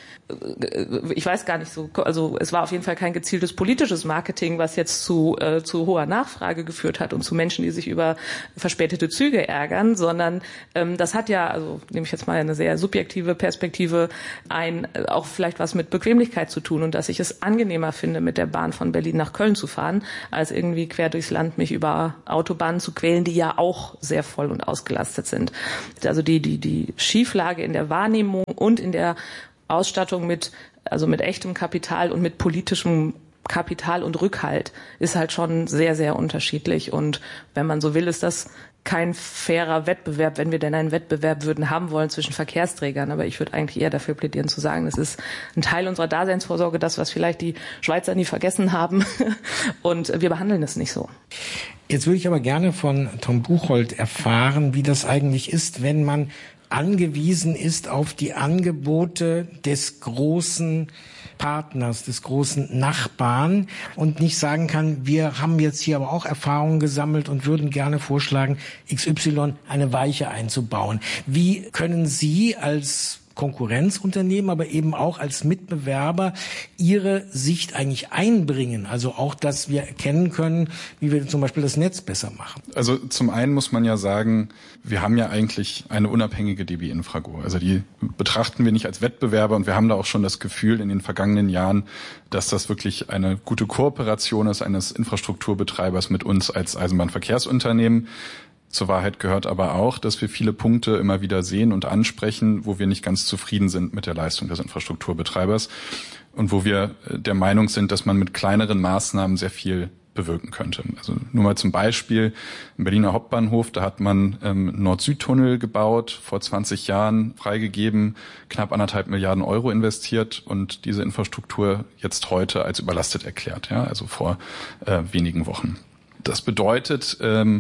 ich weiß gar nicht so, also es war auf jeden Fall kein gezieltes politisches Marketing, was jetzt zu hoher Nachfrage geführt hat und zu Menschen, die sich über verspätete Züge ärgern, sondern das hat ja, also nehme ich jetzt mal eine sehr subjektive Perspektive ein, auch vielleicht was mit Bequemlichkeit zu tun und dass ich es angenehmer finde, mit der Bahn von Berlin nach Köln zu fahren, als irgendwie quer durchs Land mich über Autobahnen zu quälen, die ja auch sehr voll und ausgelastet sind. Also die Schieflage in der Wahrnehmung und in der Ausstattung mit echtem Kapital und mit politischem Kapital und Rückhalt ist halt schon sehr, sehr unterschiedlich. Und wenn man so will, ist das kein fairer Wettbewerb, wenn wir denn einen Wettbewerb würden haben wollen zwischen Verkehrsträgern. Aber ich würde eigentlich eher dafür plädieren zu sagen, das ist ein Teil unserer Daseinsvorsorge, das, was vielleicht die Schweizer nie vergessen haben. Und wir behandeln es nicht so. Jetzt würde ich aber gerne von Tom Buchholz erfahren, wie das eigentlich ist, wenn man angewiesen ist auf die Angebote des großen Partners, des großen Nachbarn und nicht sagen kann, wir haben jetzt hier aber auch Erfahrungen gesammelt und würden gerne vorschlagen, XY eine Weiche einzubauen. Wie können Sie als Konkurrenzunternehmen, aber eben auch als Mitbewerber ihre Sicht eigentlich einbringen? Also auch, dass wir erkennen können, wie wir zum Beispiel das Netz besser machen. Also zum einen muss man ja sagen, wir haben ja eigentlich eine unabhängige DB Infrago. Also die betrachten wir nicht als Wettbewerber und wir haben da auch schon das Gefühl in den vergangenen Jahren, dass das wirklich eine gute Kooperation ist eines Infrastrukturbetreibers mit uns als Eisenbahnverkehrsunternehmen. Zur Wahrheit gehört aber auch, dass wir viele Punkte immer wieder sehen und ansprechen, wo wir nicht ganz zufrieden sind mit der Leistung des Infrastrukturbetreibers und wo wir der Meinung sind, dass man mit kleineren Maßnahmen sehr viel bewirken könnte. Also nur mal zum Beispiel im Berliner Hauptbahnhof, da hat man Nord-Süd-Tunnel gebaut, vor 20 Jahren freigegeben, knapp 1,5 Milliarden Euro investiert und diese Infrastruktur jetzt heute als überlastet erklärt, ja, also vor wenigen Wochen. Das bedeutet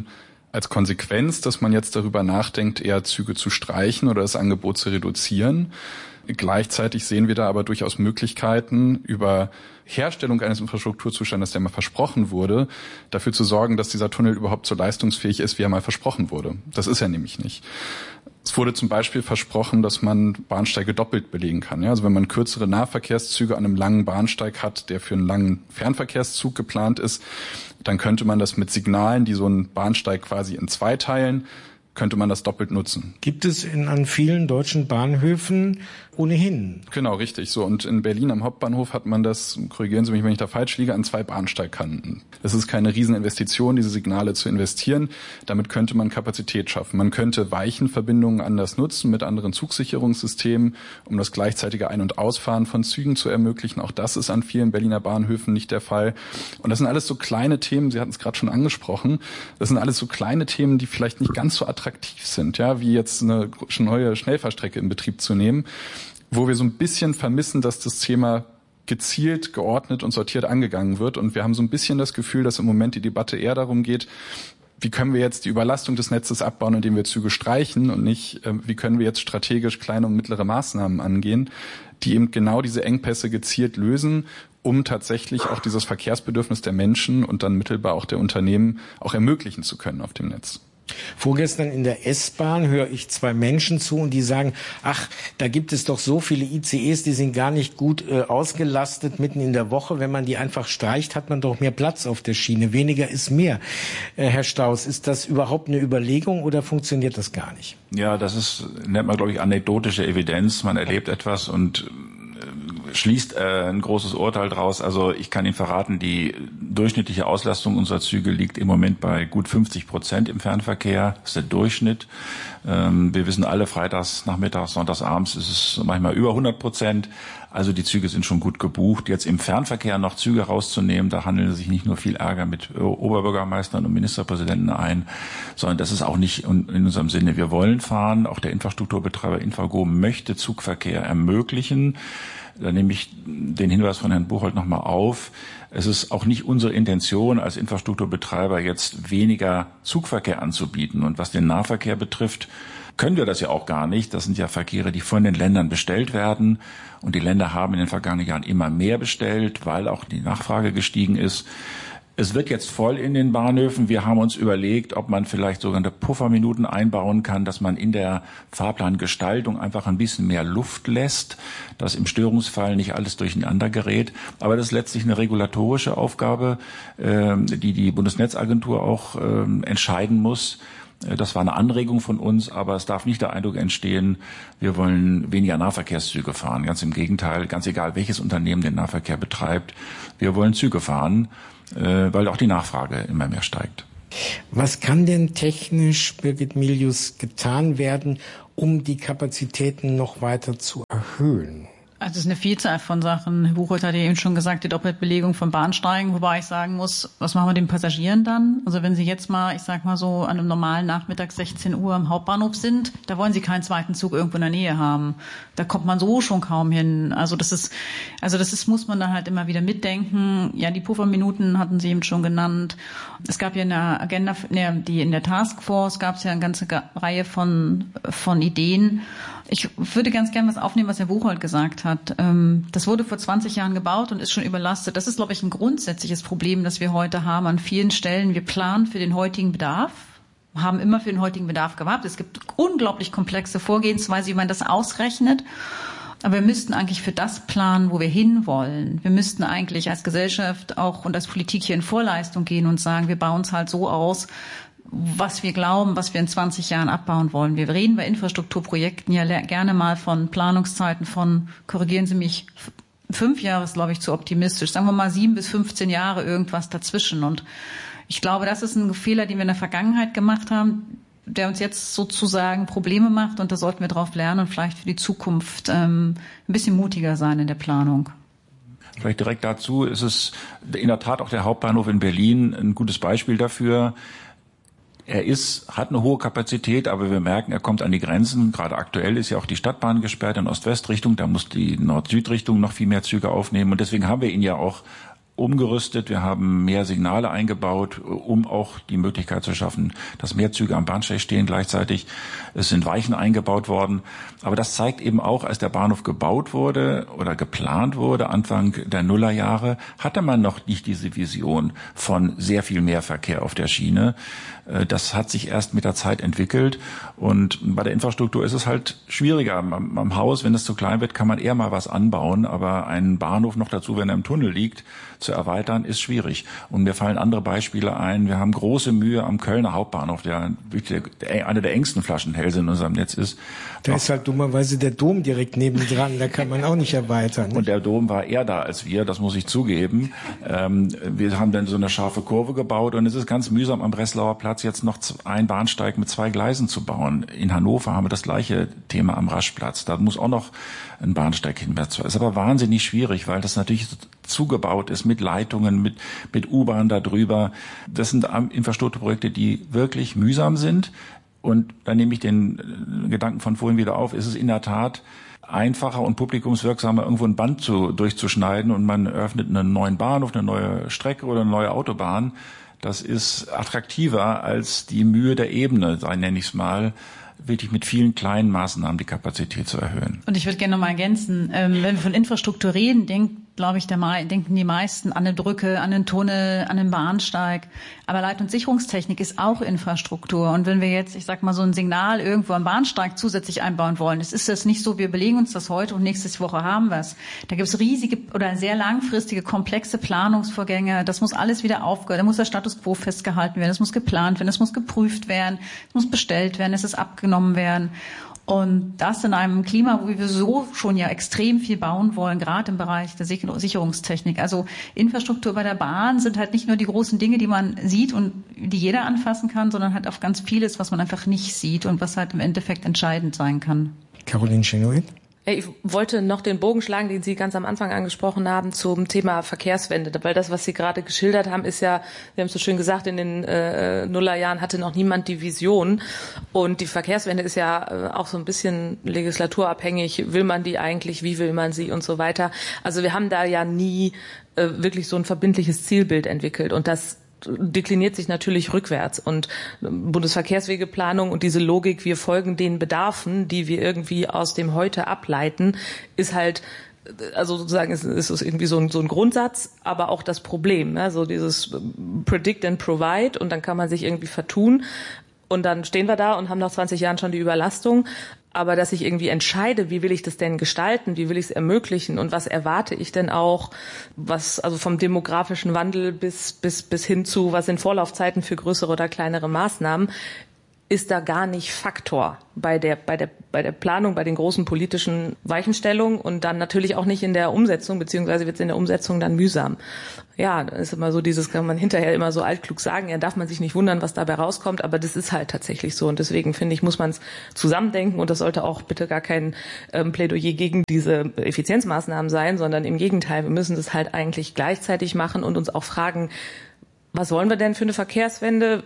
als Konsequenz, dass man jetzt darüber nachdenkt, eher Züge zu streichen oder das Angebot zu reduzieren. Gleichzeitig sehen wir da aber durchaus Möglichkeiten, über Herstellung eines Infrastrukturzustandes, der mal versprochen wurde, dafür zu sorgen, dass dieser Tunnel überhaupt so leistungsfähig ist, wie er mal versprochen wurde. Das ist er nämlich nicht. Es wurde zum Beispiel versprochen, dass man Bahnsteige doppelt belegen kann. Ja, also wenn man kürzere Nahverkehrszüge an einem langen Bahnsteig hat, der für einen langen Fernverkehrszug geplant ist, dann könnte man das mit Signalen, die so einen Bahnsteig quasi in zwei teilen, könnte man das doppelt nutzen. Gibt es an vielen deutschen Bahnhöfen ohnehin. Genau, richtig. So, und in Berlin am Hauptbahnhof hat man das, korrigieren Sie mich, wenn ich da falsch liege, an 2 Bahnsteigkanten. Das ist keine Rieseninvestition, diese Signale zu investieren. Damit könnte man Kapazität schaffen. Man könnte Weichenverbindungen anders nutzen mit anderen Zugsicherungssystemen, um das gleichzeitige Ein- und Ausfahren von Zügen zu ermöglichen. Auch das ist an vielen Berliner Bahnhöfen nicht der Fall. Und das sind alles so kleine Themen, Sie hatten es gerade schon angesprochen, das sind alles so kleine Themen, die vielleicht nicht ganz so attraktiv sind, ja, wie jetzt eine neue Schnellfahrstrecke in Betrieb zu nehmen, wo wir so ein bisschen vermissen, dass das Thema gezielt, geordnet und sortiert angegangen wird. Und wir haben so ein bisschen das Gefühl, dass im Moment die Debatte eher darum geht, wie können wir jetzt die Überlastung des Netzes abbauen, indem wir Züge streichen und nicht, wie können wir jetzt strategisch kleine und mittlere Maßnahmen angehen, die eben genau diese Engpässe gezielt lösen, um tatsächlich auch dieses Verkehrsbedürfnis der Menschen und dann mittelbar auch der Unternehmen auch ermöglichen zu können auf dem Netz. Vorgestern in der S-Bahn höre ich 2 Menschen zu und die sagen, ach, da gibt es doch so viele ICEs, die sind gar nicht gut ausgelastet mitten in der Woche. Wenn man die einfach streicht, hat man doch mehr Platz auf der Schiene. Weniger ist mehr. Herr Staus, ist das überhaupt eine Überlegung oder funktioniert das gar nicht? Ja, das nennt man, glaube ich, anekdotische Evidenz. Man erlebt etwas und schließt ein großes Urteil draus. Also ich kann Ihnen verraten, die durchschnittliche Auslastung unserer Züge liegt im Moment bei gut 50% im Fernverkehr. Das ist der Durchschnitt. Wir wissen alle, freitags, nachmittags, sonntags, abends ist es manchmal über 100%. Also die Züge sind schon gut gebucht. Jetzt im Fernverkehr noch Züge rauszunehmen, da handeln sich nicht nur viel Ärger mit Oberbürgermeistern und Ministerpräsidenten ein, sondern das ist auch nicht in unserem Sinne. Wir wollen fahren. Auch der Infrastrukturbetreiber Infrago möchte Zugverkehr ermöglichen. Da nehme ich den Hinweis von Herrn Buchholz nochmal auf. Es ist auch nicht unsere Intention als Infrastrukturbetreiber jetzt weniger Zugverkehr anzubieten. Und was den Nahverkehr betrifft, können wir das ja auch gar nicht. Das sind ja Verkehre, die von den Ländern bestellt werden. Und die Länder haben in den vergangenen Jahren immer mehr bestellt, weil auch die Nachfrage gestiegen ist. Es wird jetzt voll in den Bahnhöfen. Wir haben uns überlegt, ob man vielleicht sogenannte Pufferminuten einbauen kann, dass man in der Fahrplangestaltung einfach ein bisschen mehr Luft lässt, dass im Störungsfall nicht alles durcheinander gerät. Aber das ist letztlich eine regulatorische Aufgabe, die die Bundesnetzagentur auch entscheiden muss. Das war eine Anregung von uns, aber es darf nicht der Eindruck entstehen, wir wollen weniger Nahverkehrszüge fahren. Ganz im Gegenteil, ganz egal, welches Unternehmen den Nahverkehr betreibt. Wir wollen Züge fahren, weil auch die Nachfrage immer mehr steigt. Was kann denn technisch, Birgit Milius, getan werden, um die Kapazitäten noch weiter zu erhöhen? Also es ist eine Vielzahl von Sachen. Herr Buchholz hat ja eben schon gesagt, die Doppelbelegung von Bahnsteigen, wobei ich sagen muss, was machen wir den Passagieren dann? Also wenn Sie jetzt mal, ich sag mal so, an einem normalen Nachmittag 16 Uhr am Hauptbahnhof sind, da wollen Sie keinen zweiten Zug irgendwo in der Nähe haben. Da kommt man so schon kaum hin. Also das ist, muss man dann halt immer wieder mitdenken. Ja, die Pufferminuten hatten Sie eben schon genannt. Es gab ja in der Agenda, in der Taskforce gab es ja eine ganze Reihe von Ideen. Ich würde ganz gerne was aufnehmen, was Herr Buchholz gesagt hat. Das wurde vor 20 Jahren gebaut und ist schon überlastet. Das ist, glaube ich, ein grundsätzliches Problem, das wir heute haben an vielen Stellen. Wir planen für den heutigen Bedarf, haben immer für den heutigen Bedarf gewartet. Es gibt unglaublich komplexe Vorgehensweise, wie man das ausrechnet. Aber wir müssten eigentlich für das planen, wo wir hinwollen. Wir müssten eigentlich als Gesellschaft auch und als Politik hier in Vorleistung gehen und sagen, wir bauen es halt so aus, was wir glauben, was wir in 20 Jahren abbauen wollen. Wir reden bei Infrastrukturprojekten ja gerne mal von Planungszeiten von, korrigieren Sie mich, 5 Jahre ist, glaube ich, zu optimistisch. Sagen wir mal 7 bis 15 Jahre, irgendwas dazwischen. Und ich glaube, das ist ein Fehler, den wir in der Vergangenheit gemacht haben, der uns jetzt sozusagen Probleme macht. Und da sollten wir drauf lernen und vielleicht für die Zukunft ein bisschen mutiger sein in der Planung. Vielleicht direkt dazu ist es in der Tat auch der Hauptbahnhof in Berlin ein gutes Beispiel dafür. Er hat eine hohe Kapazität, aber wir merken, er kommt an die Grenzen. Gerade aktuell ist ja auch die Stadtbahn gesperrt in Ost-West-Richtung. Da muss die Nord-Süd-Richtung noch viel mehr Züge aufnehmen. Und deswegen haben wir ihn ja auch umgerüstet. Wir haben mehr Signale eingebaut, um auch die Möglichkeit zu schaffen, dass mehr Züge am Bahnsteig stehen gleichzeitig. Es sind Weichen eingebaut worden. Aber das zeigt eben auch, als der Bahnhof gebaut wurde oder geplant wurde, Anfang der Nullerjahre, hatte man noch nicht diese Vision von sehr viel mehr Verkehr auf der Schiene. Das hat sich erst mit der Zeit entwickelt. Und bei der Infrastruktur ist es halt schwieriger. Am Haus, wenn es zu klein wird, kann man eher mal was anbauen. Aber einen Bahnhof noch dazu, wenn er im Tunnel liegt, zu erweitern, ist schwierig. Und mir fallen andere Beispiele ein. Wir haben große Mühe am Kölner Hauptbahnhof, der eine der engsten Flaschenhälse in unserem Netz ist. Da ist halt dummerweise der Dom direkt nebendran. Da kann man auch nicht erweitern. Und der Dom war eher da als wir, das muss ich zugeben. Wir haben dann so eine scharfe Kurve gebaut und es ist ganz mühsam am Breslauer Platz jetzt noch einen Bahnsteig mit 2 Gleisen zu bauen. In Hannover haben wir das gleiche Thema am Raschplatz. Da muss auch noch ein Bahnsteig hin. Das ist aber wahnsinnig schwierig, weil das natürlich zugebaut ist mit Leitungen, mit U-Bahn da drüber. Das sind Infrastrukturprojekte, die wirklich mühsam sind. Und da nehme ich den Gedanken von vorhin wieder auf. Ist es in der Tat einfacher und publikumswirksamer, irgendwo ein Band durchzuschneiden und man eröffnet einen neuen Bahnhof, eine neue Strecke oder eine neue Autobahn. Das ist attraktiver als die Mühe der Ebene, nenne ich es mal, wirklich mit vielen kleinen Maßnahmen die Kapazität zu erhöhen. Und ich würde gerne noch mal ergänzen, wenn wir von Infrastruktur reden, denken die meisten an eine Brücke, an einen Tunnel, an einen Bahnsteig. Aber Leit- und Sicherungstechnik ist auch Infrastruktur. Und wenn wir jetzt, ich sag mal, so ein Signal irgendwo am Bahnsteig zusätzlich einbauen wollen, es ist jetzt nicht so, wir überlegen uns das heute und nächste Woche haben wir es. Da gibt es riesige oder sehr langfristige, komplexe Planungsvorgänge. Das muss alles wieder aufgehört. Da muss der Status quo festgehalten werden. Es muss geplant werden. Es muss geprüft werden. Es muss bestellt werden. Es ist abgenommen werden. Und das in einem Klima, wo wir so schon ja extrem viel bauen wollen, gerade im Bereich der Sicherungstechnik. Also Infrastruktur bei der Bahn sind halt nicht nur die großen Dinge, die man sieht und die jeder anfassen kann, sondern halt auch ganz vieles, was man einfach nicht sieht und was halt im Endeffekt entscheidend sein kann. Caroline Schenoid? Ich wollte noch den Bogen schlagen, den Sie ganz am Anfang angesprochen haben, zum Thema Verkehrswende. Weil das, was Sie gerade geschildert haben, ist ja, Sie haben es so schön gesagt, in den Nullerjahren hatte noch niemand die Vision. Und die Verkehrswende ist ja auch so ein bisschen legislaturabhängig. Will man die eigentlich? Wie will man sie? Und so weiter. Also wir haben da ja nie wirklich so ein verbindliches Zielbild entwickelt. Und das dekliniert sich natürlich rückwärts, und Bundesverkehrswegeplanung und diese Logik, wir folgen den Bedarfen, die wir irgendwie aus dem Heute ableiten, ist halt, also sozusagen ist es irgendwie so ein Grundsatz, aber auch das Problem, also dieses Predict and Provide, und dann kann man sich irgendwie vertun und dann stehen wir da und haben nach 20 Jahren schon die Überlastung. Aber dass ich irgendwie entscheide, wie will ich das denn gestalten, wie will ich es ermöglichen und was erwarte ich denn auch, was also vom demografischen Wandel bis hin zu, was sind Vorlaufzeiten für größere oder kleinere Maßnahmen, ist da gar nicht Faktor bei der Planung, bei den großen politischen Weichenstellungen und dann natürlich auch nicht in der Umsetzung, beziehungsweise wird es in der Umsetzung dann mühsam. Ja, da ist immer so dieses, kann man hinterher immer so altklug sagen, ja, darf man sich nicht wundern, was dabei rauskommt, aber das ist halt tatsächlich so, und deswegen finde ich, muss man es zusammendenken, und das sollte auch bitte gar kein Plädoyer gegen diese Effizienzmaßnahmen sein, sondern im Gegenteil, wir müssen das halt eigentlich gleichzeitig machen und uns auch fragen, was wollen wir denn für eine Verkehrswende?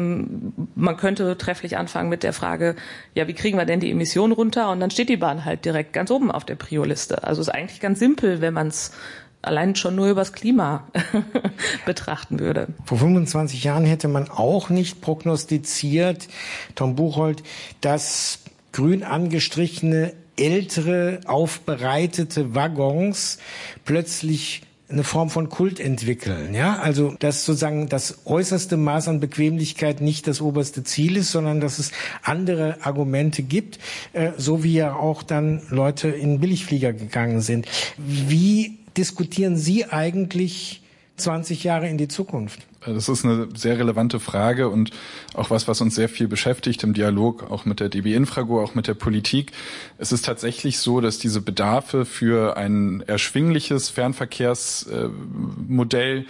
Man könnte trefflich anfangen mit der Frage, ja, wie kriegen wir denn die Emissionen runter? Und dann steht die Bahn halt direkt ganz oben auf der Prio-Liste. Also ist eigentlich ganz simpel, wenn man es allein schon nur übers Klima betrachten würde. Vor 25 Jahren hätte man auch nicht prognostiziert, Tom Buchholz, dass grün angestrichene, ältere, aufbereitete Waggons plötzlich eine Form von Kult entwickeln, ja, also dass sozusagen das äußerste Maß an Bequemlichkeit nicht das oberste Ziel ist, sondern dass es andere Argumente gibt, so wie ja auch dann Leute in Billigflieger gegangen sind. Wie diskutieren Sie eigentlich 20 Jahre in die Zukunft? Das ist eine sehr relevante Frage und auch was uns sehr viel beschäftigt im Dialog, auch mit der DB Infrago, auch mit der Politik. Es ist tatsächlich so, dass diese Bedarfe für ein erschwingliches Fernverkehrsmodell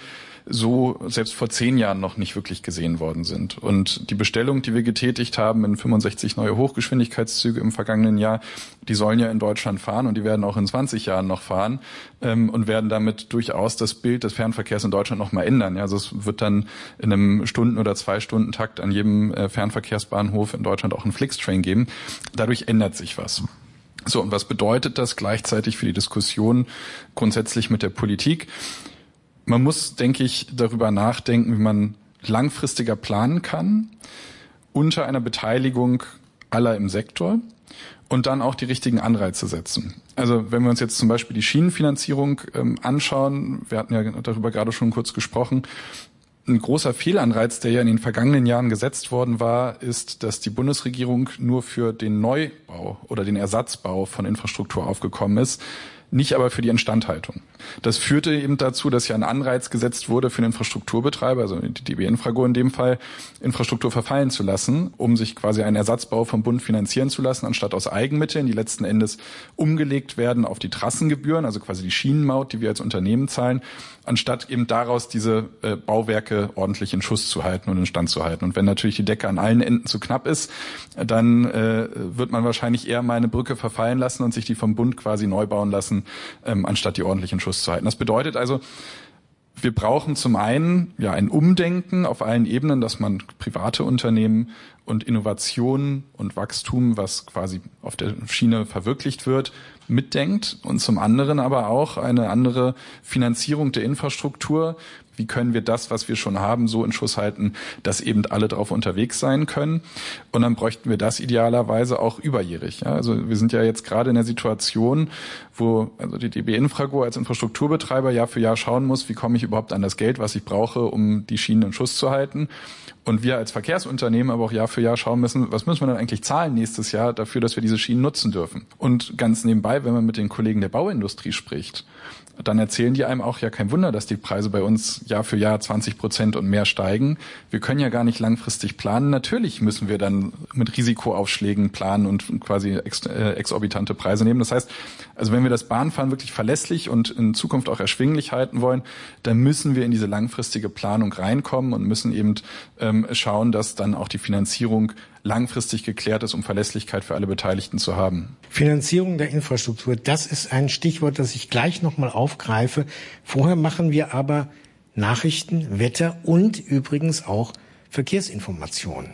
so selbst vor 10 Jahren noch nicht wirklich gesehen worden sind. Und die Bestellung, die wir getätigt haben in 65 neue Hochgeschwindigkeitszüge im vergangenen Jahr, die sollen ja in Deutschland fahren und die werden auch in 20 Jahren noch fahren und werden damit durchaus das Bild des Fernverkehrs in Deutschland noch mal ändern. Ja, also es wird dann in einem Stunden- oder 2-Stunden-Takt an jedem Fernverkehrsbahnhof in Deutschland auch einen Flixtrain geben. Dadurch ändert sich was. So, und was bedeutet das gleichzeitig für die Diskussion grundsätzlich mit der Politik? Man muss, denke ich, darüber nachdenken, wie man langfristiger planen kann, unter einer Beteiligung aller im Sektor und dann auch die richtigen Anreize setzen. Also wenn wir uns jetzt zum Beispiel die Schienenfinanzierung anschauen, wir hatten ja darüber gerade schon kurz gesprochen, ein großer Fehlanreiz, der ja in den vergangenen Jahren gesetzt worden war, ist, dass die Bundesregierung nur für den Neubau oder den Ersatzbau von Infrastruktur aufgekommen ist, nicht aber für die Instandhaltung. Das führte eben dazu, dass ja ein Anreiz gesetzt wurde für den Infrastrukturbetreiber, also die DB Infrago in dem Fall, Infrastruktur verfallen zu lassen, um sich quasi einen Ersatzbau vom Bund finanzieren zu lassen, anstatt aus Eigenmitteln, die letzten Endes umgelegt werden auf die Trassengebühren, also quasi die Schienenmaut, die wir als Unternehmen zahlen, anstatt eben daraus diese Bauwerke ordentlich in Schuss zu halten und in Stand zu halten. Und wenn natürlich die Decke an allen Enden zu knapp ist, dann wird man wahrscheinlich eher mal eine Brücke verfallen lassen und sich die vom Bund quasi neu bauen lassen, anstatt die ordentlich in Schuss zu halten. Das bedeutet also, wir brauchen zum einen ja ein Umdenken auf allen Ebenen, dass man private Unternehmen und Innovation und Wachstum, was quasi auf der Schiene verwirklicht wird, mitdenkt, und zum anderen aber auch eine andere Finanzierung der Infrastruktur. Wie können wir das, was wir schon haben, so in Schuss halten, dass eben alle drauf unterwegs sein können? Und dann bräuchten wir das idealerweise auch überjährig. Ja, also wir sind ja jetzt gerade in der Situation, wo also die DB Infrago als Infrastrukturbetreiber Jahr für Jahr schauen muss, wie komme ich überhaupt an das Geld, was ich brauche, um die Schienen in Schuss zu halten. Und wir als Verkehrsunternehmen aber auch Jahr für Jahr schauen müssen, was müssen wir dann eigentlich zahlen nächstes Jahr dafür, dass wir diese Schienen nutzen dürfen. Und ganz nebenbei, wenn man mit den Kollegen der Bauindustrie spricht, dann erzählen die einem auch, ja, kein Wunder, dass die Preise bei uns Jahr für Jahr 20% und mehr steigen. Wir können ja gar nicht langfristig planen. Natürlich müssen wir dann mit Risikoaufschlägen planen und quasi exorbitante Preise nehmen. Das heißt, also wenn wir das Bahnfahren wirklich verlässlich und in Zukunft auch erschwinglich halten wollen, dann müssen wir in diese langfristige Planung reinkommen und müssen eben schauen, dass dann auch die Finanzierung langfristig geklärt ist, um Verlässlichkeit für alle Beteiligten zu haben. Finanzierung der Infrastruktur, das ist ein Stichwort, das ich gleich nochmal aufgreife. Vorher machen wir aber Nachrichten, Wetter und übrigens auch Verkehrsinformationen.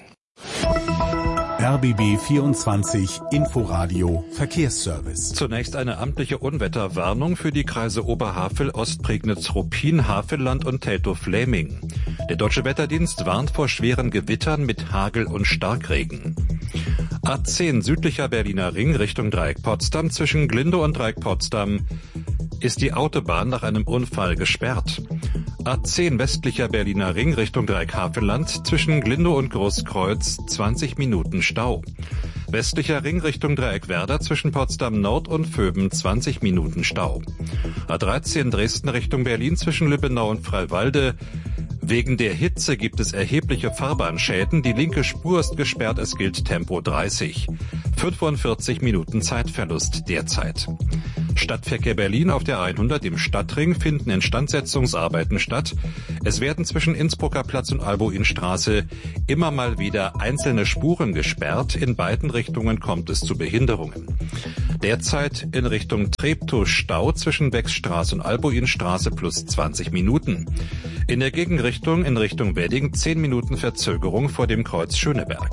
RBB 24 Inforadio Verkehrsservice. Zunächst eine amtliche Unwetterwarnung für die Kreise Oberhavel, Ostprignitz, Ruppin, Havelland und Teltow-Fläming. Der Deutsche Wetterdienst warnt vor schweren Gewittern mit Hagel und Starkregen. A10 südlicher Berliner Ring Richtung Dreieck Potsdam zwischen Glindow und Dreieck Potsdam ist die Autobahn nach einem Unfall gesperrt. A10 westlicher Berliner Ring Richtung Dreieck Havelland zwischen Glindow und Großkreuz 20 Minuten Stau. Westlicher Ring Richtung Dreieck Werder zwischen Potsdam Nord und Vöben 20 Minuten Stau. A13 Dresden Richtung Berlin zwischen Lübbenau und Freiwalde. Wegen der Hitze gibt es erhebliche Fahrbahnschäden. Die linke Spur ist gesperrt, es gilt Tempo 30. 45 Minuten Zeitverlust derzeit. Stadtverkehr Berlin auf der 100 im Stadtring finden Instandsetzungsarbeiten statt. Es werden zwischen Innsbrucker Platz und Albuinstraße immer mal wieder einzelne Spuren gesperrt. In beiden Richtungen kommt es zu Behinderungen. Derzeit in Richtung Treptow Stau zwischen Beckstraße und Albuinstraße plus 20 Minuten. In der Gegenrichtung in Richtung Wedding 10 Minuten Verzögerung vor dem Kreuz Schöneberg.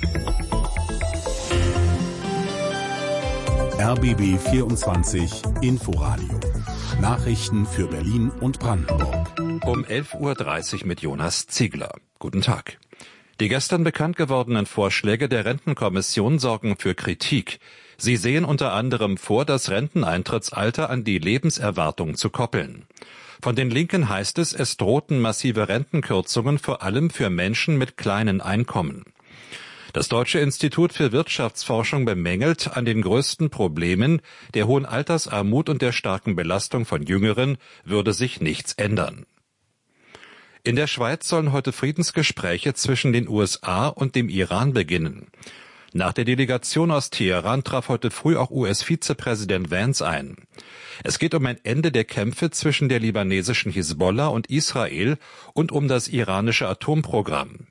RBB 24 Inforadio. Nachrichten für Berlin und Brandenburg. Um 11.30 Uhr mit Jonas Ziegler. Guten Tag. Die gestern bekannt gewordenen Vorschläge der Rentenkommission sorgen für Kritik. Sie sehen unter anderem vor, das Renteneintrittsalter an die Lebenserwartung zu koppeln. Von den Linken heißt es, es drohten massive Rentenkürzungen, vor allem für Menschen mit kleinen Einkommen. Das Deutsche Institut für Wirtschaftsforschung bemängelt, an den größten Problemen der hohen Altersarmut und der starken Belastung von Jüngeren würde sich nichts ändern. In der Schweiz sollen heute Friedensgespräche zwischen den USA und dem Iran beginnen. Nach der Delegation aus Teheran traf heute früh auch US-Vizepräsident Vance ein. Es geht um ein Ende der Kämpfe zwischen der libanesischen Hisbollah und Israel und um das iranische Atomprogramm.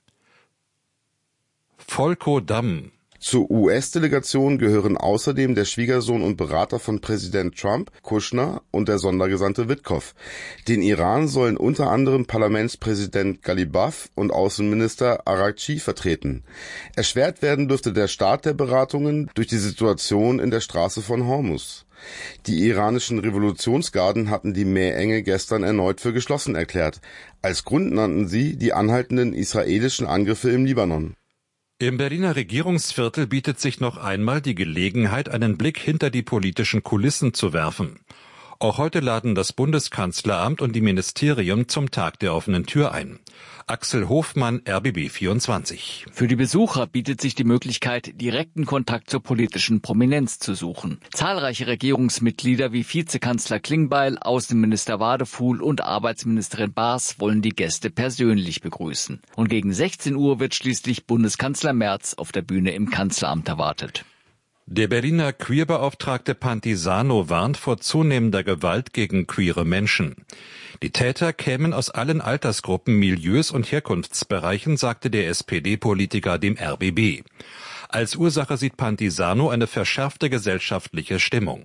Volko Damm. Zur US-Delegation gehören außerdem der Schwiegersohn und Berater von Präsident Trump, Kushner, und der Sondergesandte Witkow. Den Iran sollen unter anderem Parlamentspräsident Ghalibaf und Außenminister Araghchi vertreten. Erschwert werden dürfte der Start der Beratungen durch die Situation in der Straße von Hormuz. Die iranischen Revolutionsgarden hatten die Meerenge gestern erneut für geschlossen erklärt. Als Grund nannten sie die anhaltenden israelischen Angriffe im Libanon. Im Berliner Regierungsviertel bietet sich noch einmal die Gelegenheit, einen Blick hinter die politischen Kulissen zu werfen. Auch heute laden das Bundeskanzleramt und die Ministerien zum Tag der offenen Tür ein. Axel Hofmann, RBB 24. Für die Besucher bietet sich die Möglichkeit, direkten Kontakt zur politischen Prominenz zu suchen. Zahlreiche Regierungsmitglieder wie Vizekanzler Klingbeil, Außenminister Wadefuhl und Arbeitsministerin Baas wollen die Gäste persönlich begrüßen. Und gegen 16 Uhr wird schließlich Bundeskanzler Merz auf der Bühne im Kanzleramt erwartet. Der Berliner Queerbeauftragte Pantisano warnt vor zunehmender Gewalt gegen queere Menschen. Die Täter kämen aus allen Altersgruppen, Milieus und Herkunftsbereichen, sagte der SPD-Politiker dem RBB. Als Ursache sieht Pantisano eine verschärfte gesellschaftliche Stimmung.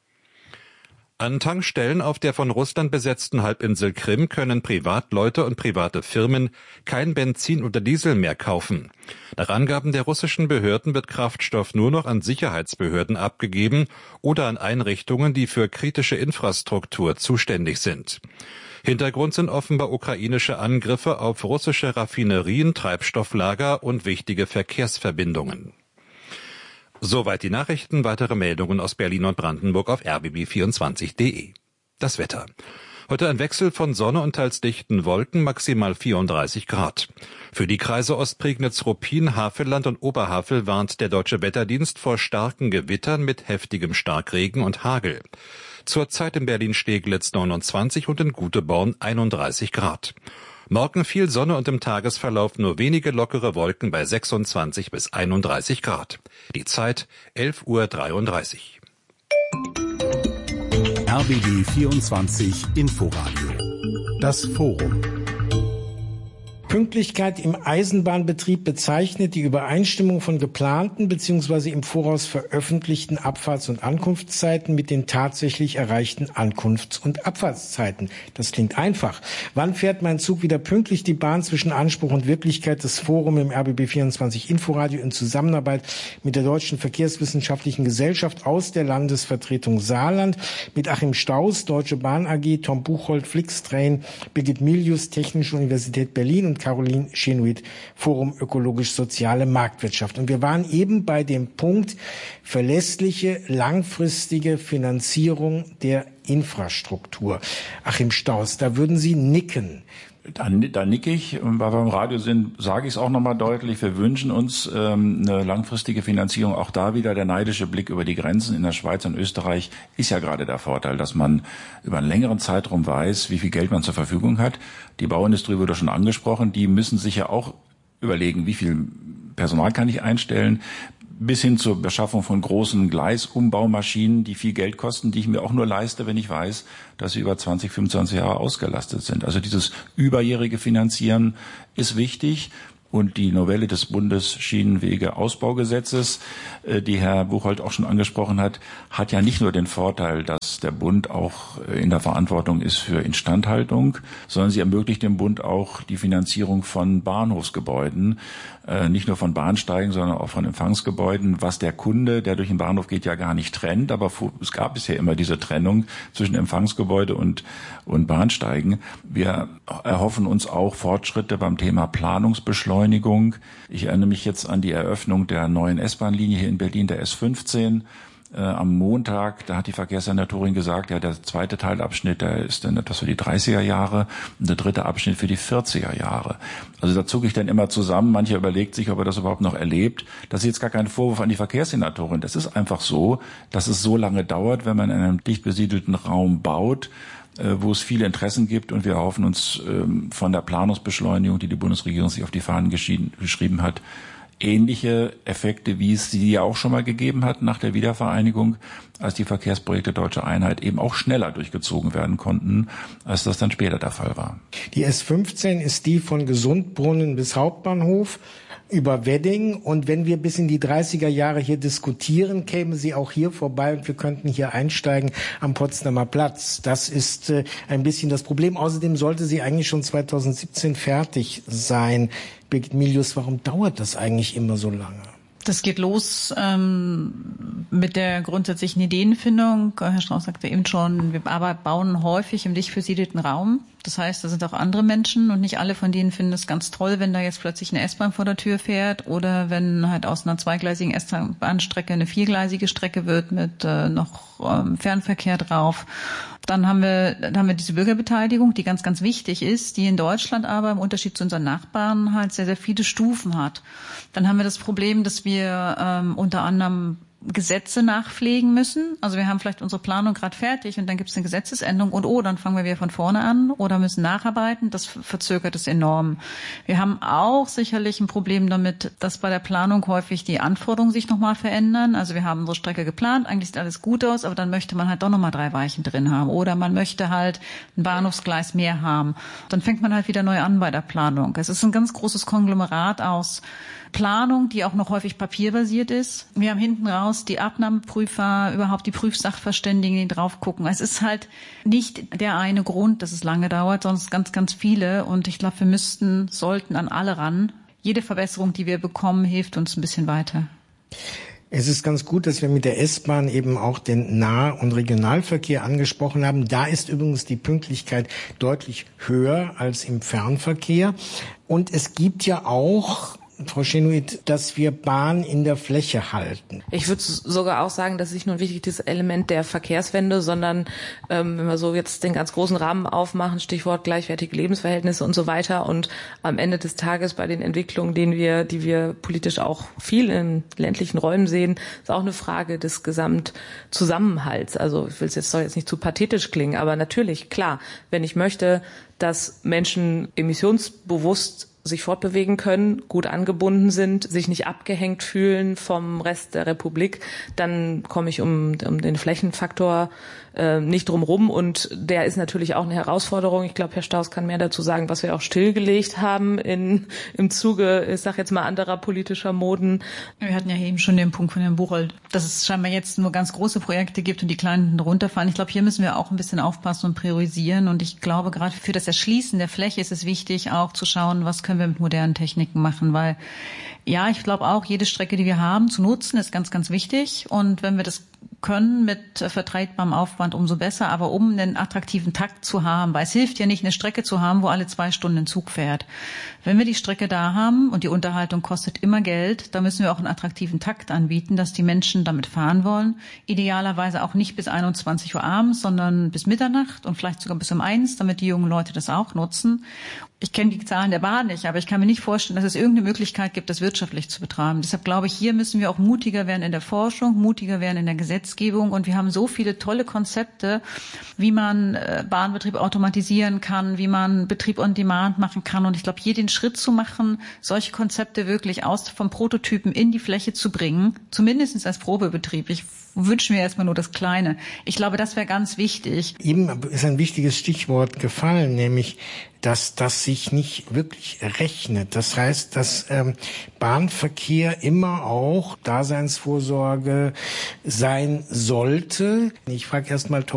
An Tankstellen auf der von Russland besetzten Halbinsel Krim können Privatleute und private Firmen kein Benzin oder Diesel mehr kaufen. Nach Angaben der russischen Behörden wird Kraftstoff nur noch an Sicherheitsbehörden abgegeben oder an Einrichtungen, die für kritische Infrastruktur zuständig sind. Hintergrund sind offenbar ukrainische Angriffe auf russische Raffinerien, Treibstofflager und wichtige Verkehrsverbindungen. Soweit die Nachrichten. Weitere Meldungen aus Berlin und Brandenburg auf rbb24.de. Das Wetter. Heute ein Wechsel von Sonne und teils dichten Wolken, maximal 34 Grad. Für die Kreise Ostprignitz, Ruppin, Havelland und Oberhavel warnt der Deutsche Wetterdienst vor starken Gewittern mit heftigem Starkregen und Hagel. Zurzeit in Berlin-Steglitz 29 und in Guteborn 31 Grad. Morgen viel Sonne und im Tagesverlauf nur wenige lockere Wolken bei 26 bis 31 Grad. Die Zeit 11.33 Uhr. RBB 24 Inforadio. Das Forum. Pünktlichkeit im Eisenbahnbetrieb bezeichnet die Übereinstimmung von geplanten bzw. im Voraus veröffentlichten Abfahrts- und Ankunftszeiten mit den tatsächlich erreichten Ankunfts- und Abfahrtszeiten. Das klingt einfach. Wann fährt mein Zug wieder pünktlich die Bahn zwischen Anspruch und Wirklichkeit? Das Forum im RBB24 Inforadio in Zusammenarbeit mit der Deutschen Verkehrswissenschaftlichen Gesellschaft aus der Landesvertretung Saarland, mit Achim Staus, Deutsche Bahn AG, Tom Buchholz, Flixtrain, Birgit Milius, Technische Universität Berlin und Caroline Chenoid, Forum Ökologisch-Soziale Marktwirtschaft. Und wir waren eben bei dem Punkt verlässliche, langfristige Finanzierung der Infrastruktur. Achim Staus, da würden Sie nicken. Da nicke ich, und weil wir im Radio sind, sage ich es auch nochmal deutlich. Wir wünschen uns eine langfristige Finanzierung. Auch da wieder der neidische Blick über die Grenzen in der Schweiz und Österreich ist ja gerade der Vorteil, dass man über einen längeren Zeitraum weiß, wie viel Geld man zur Verfügung hat. Die Bauindustrie wurde schon angesprochen. Die müssen sich ja auch überlegen, wie viel Personal kann ich einstellen, bis hin zur Beschaffung von großen Gleisumbaumaschinen, die viel Geld kosten, die ich mir auch nur leiste, wenn ich weiß, dass sie über 20, 25 Jahre ausgelastet sind. Also dieses überjährige Finanzieren ist wichtig. Und die Novelle des Bundesschienenwege-Ausbaugesetzes, die Herr Buchholz auch schon angesprochen hat, hat ja nicht nur den Vorteil, dass der Bund auch in der Verantwortung ist für Instandhaltung, sondern sie ermöglicht dem Bund auch die Finanzierung von Bahnhofsgebäuden, nicht nur von Bahnsteigen, sondern auch von Empfangsgebäuden, was der Kunde, der durch den Bahnhof geht, ja gar nicht trennt. Aber es gab bisher immer diese Trennung zwischen Empfangsgebäude und Bahnsteigen. Wir erhoffen uns auch Fortschritte beim Thema Planungsbeschleunigung. Ich erinnere mich jetzt an die Eröffnung der neuen S-Bahn-Linie hier in Berlin, der S15. Am Montag, da hat die Verkehrssenatorin gesagt, ja, der zweite Teilabschnitt, der ist dann etwas für die 30er Jahre und der dritte Abschnitt für die 40er Jahre. Also da zucke ich dann immer zusammen. Mancher überlegt sich, ob er das überhaupt noch erlebt. Das ist jetzt gar kein Vorwurf an die Verkehrssenatorin. Das ist einfach so, dass es so lange dauert, wenn man in einem dicht besiedelten Raum baut, wo es viele Interessen gibt, und wir erhoffen uns von der Planungsbeschleunigung, die die Bundesregierung sich auf die Fahnen geschrieben hat, ähnliche Effekte, wie es sie ja auch schon mal gegeben hat nach der Wiedervereinigung, als die Verkehrsprojekte Deutsche Einheit eben auch schneller durchgezogen werden konnten, als das dann später der Fall war. Die S15 ist die von Gesundbrunnen bis Hauptbahnhof über Wedding, und wenn wir bis in die 30er Jahre hier diskutieren, kämen Sie auch hier vorbei und wir könnten hier einsteigen am Potsdamer Platz. Das ist ein bisschen das Problem. Außerdem sollte sie eigentlich schon 2017 fertig sein. Birgit Milius, warum dauert das eigentlich immer so lange? Das geht los mit der grundsätzlichen Ideenfindung. Herr Strauß sagte eben schon, wir bauen häufig im dicht besiedelten Raum. Das heißt, da sind auch andere Menschen und nicht alle von denen finden es ganz toll, wenn da jetzt plötzlich eine S-Bahn vor der Tür fährt oder wenn halt aus einer zweigleisigen S-Bahn-Strecke eine viergleisige Strecke wird mit noch Fernverkehr drauf. Dann haben wir diese Bürgerbeteiligung, die ganz, ganz wichtig ist, die in Deutschland aber im Unterschied zu unseren Nachbarn halt sehr, sehr viele Stufen hat. Dann haben wir das Problem, dass wir unter anderem Gesetze nachpflegen müssen. Also wir haben vielleicht unsere Planung gerade fertig und dann gibt es eine Gesetzesänderung und dann fangen wir wieder von vorne an oder müssen nacharbeiten. Das verzögert es enorm. Wir haben auch sicherlich ein Problem damit, dass bei der Planung häufig die Anforderungen sich nochmal verändern. Also wir haben unsere Strecke geplant, eigentlich sieht alles gut aus, aber dann möchte man halt doch nochmal 3 Weichen drin haben oder man möchte halt ein Bahnhofsgleis mehr haben. Dann fängt man halt wieder neu an bei der Planung. Es ist ein ganz großes Konglomerat aus Planung, die auch noch häufig papierbasiert ist. Wir haben hinten raus die Abnahmeprüfer, überhaupt die Prüfsachverständigen, die drauf gucken. Es ist halt nicht der eine Grund, dass es lange dauert, sondern es ganz, ganz viele. Und ich glaube, wir sollten an alle ran. Jede Verbesserung, die wir bekommen, hilft uns ein bisschen weiter. Es ist ganz gut, dass wir mit der S-Bahn eben auch den Nah- und Regionalverkehr angesprochen haben. Da ist übrigens die Pünktlichkeit deutlich höher als im Fernverkehr. Und es gibt ja auch, Frau Chenoid, dass wir Bahn in der Fläche halten. Ich würde sogar auch sagen, das ist nicht nur ein wichtiges Element der Verkehrswende, sondern wenn wir so jetzt den ganz großen Rahmen aufmachen, Stichwort gleichwertige Lebensverhältnisse und so weiter, und am Ende des Tages bei den Entwicklungen, die wir politisch auch viel in ländlichen Räumen sehen, ist auch eine Frage des Gesamtzusammenhalts. Also soll jetzt nicht zu pathetisch klingen, aber natürlich, klar, wenn ich möchte, dass Menschen emissionsbewusst sich fortbewegen können, gut angebunden sind, sich nicht abgehängt fühlen vom Rest der Republik, dann komme ich um den Flächenfaktor nicht drum rum, und der ist natürlich auch eine Herausforderung. Ich glaube, Herr Staus kann mehr dazu sagen, was wir auch stillgelegt haben im Zuge, ich sag jetzt mal, anderer politischer Moden. Wir hatten ja eben schon den Punkt von Herrn Buchholz, dass es scheinbar jetzt nur ganz große Projekte gibt und die kleinen runterfallen. Ich glaube, hier müssen wir auch ein bisschen aufpassen und priorisieren, und ich glaube, gerade für das Erschließen der Fläche ist es wichtig, auch zu schauen, was können wir mit modernen Techniken machen, weil ja, ich glaube auch, jede Strecke, die wir haben, zu nutzen, ist ganz, ganz wichtig, und wenn wir das können mit vertretbarem Aufwand, umso besser, aber um einen attraktiven Takt zu haben, weil es hilft ja nicht, eine Strecke zu haben, wo alle 2 Stunden ein Zug fährt. Wenn wir die Strecke da haben, und die Unterhaltung kostet immer Geld, da müssen wir auch einen attraktiven Takt anbieten, dass die Menschen damit fahren wollen. Idealerweise auch nicht bis 21 Uhr abends, sondern bis Mitternacht und vielleicht sogar bis um 1, damit die jungen Leute das auch nutzen. Ich kenne die Zahlen der Bahn nicht, aber ich kann mir nicht vorstellen, dass es irgendeine Möglichkeit gibt, das wirtschaftlich zu betreiben. Deshalb glaube ich, hier müssen wir auch mutiger werden in der Forschung, mutiger werden in der Gesetzgebung. Und wir haben so viele tolle Konzepte, wie man Bahnbetrieb automatisieren kann, wie man Betrieb on Demand machen kann. Und ich glaube, hier den Schritt zu machen, solche Konzepte wirklich vom Prototypen in die Fläche zu bringen, zumindest als Probebetrieb. Ich wünsche mir erstmal nur das Kleine. Ich glaube, das wäre ganz wichtig. Eben ist ein wichtiges Stichwort gefallen, nämlich, dass das sich nicht wirklich rechnet. Das heißt, dass Bahnverkehr immer auch Daseinsvorsorge sein sollte. Ich frage erst mal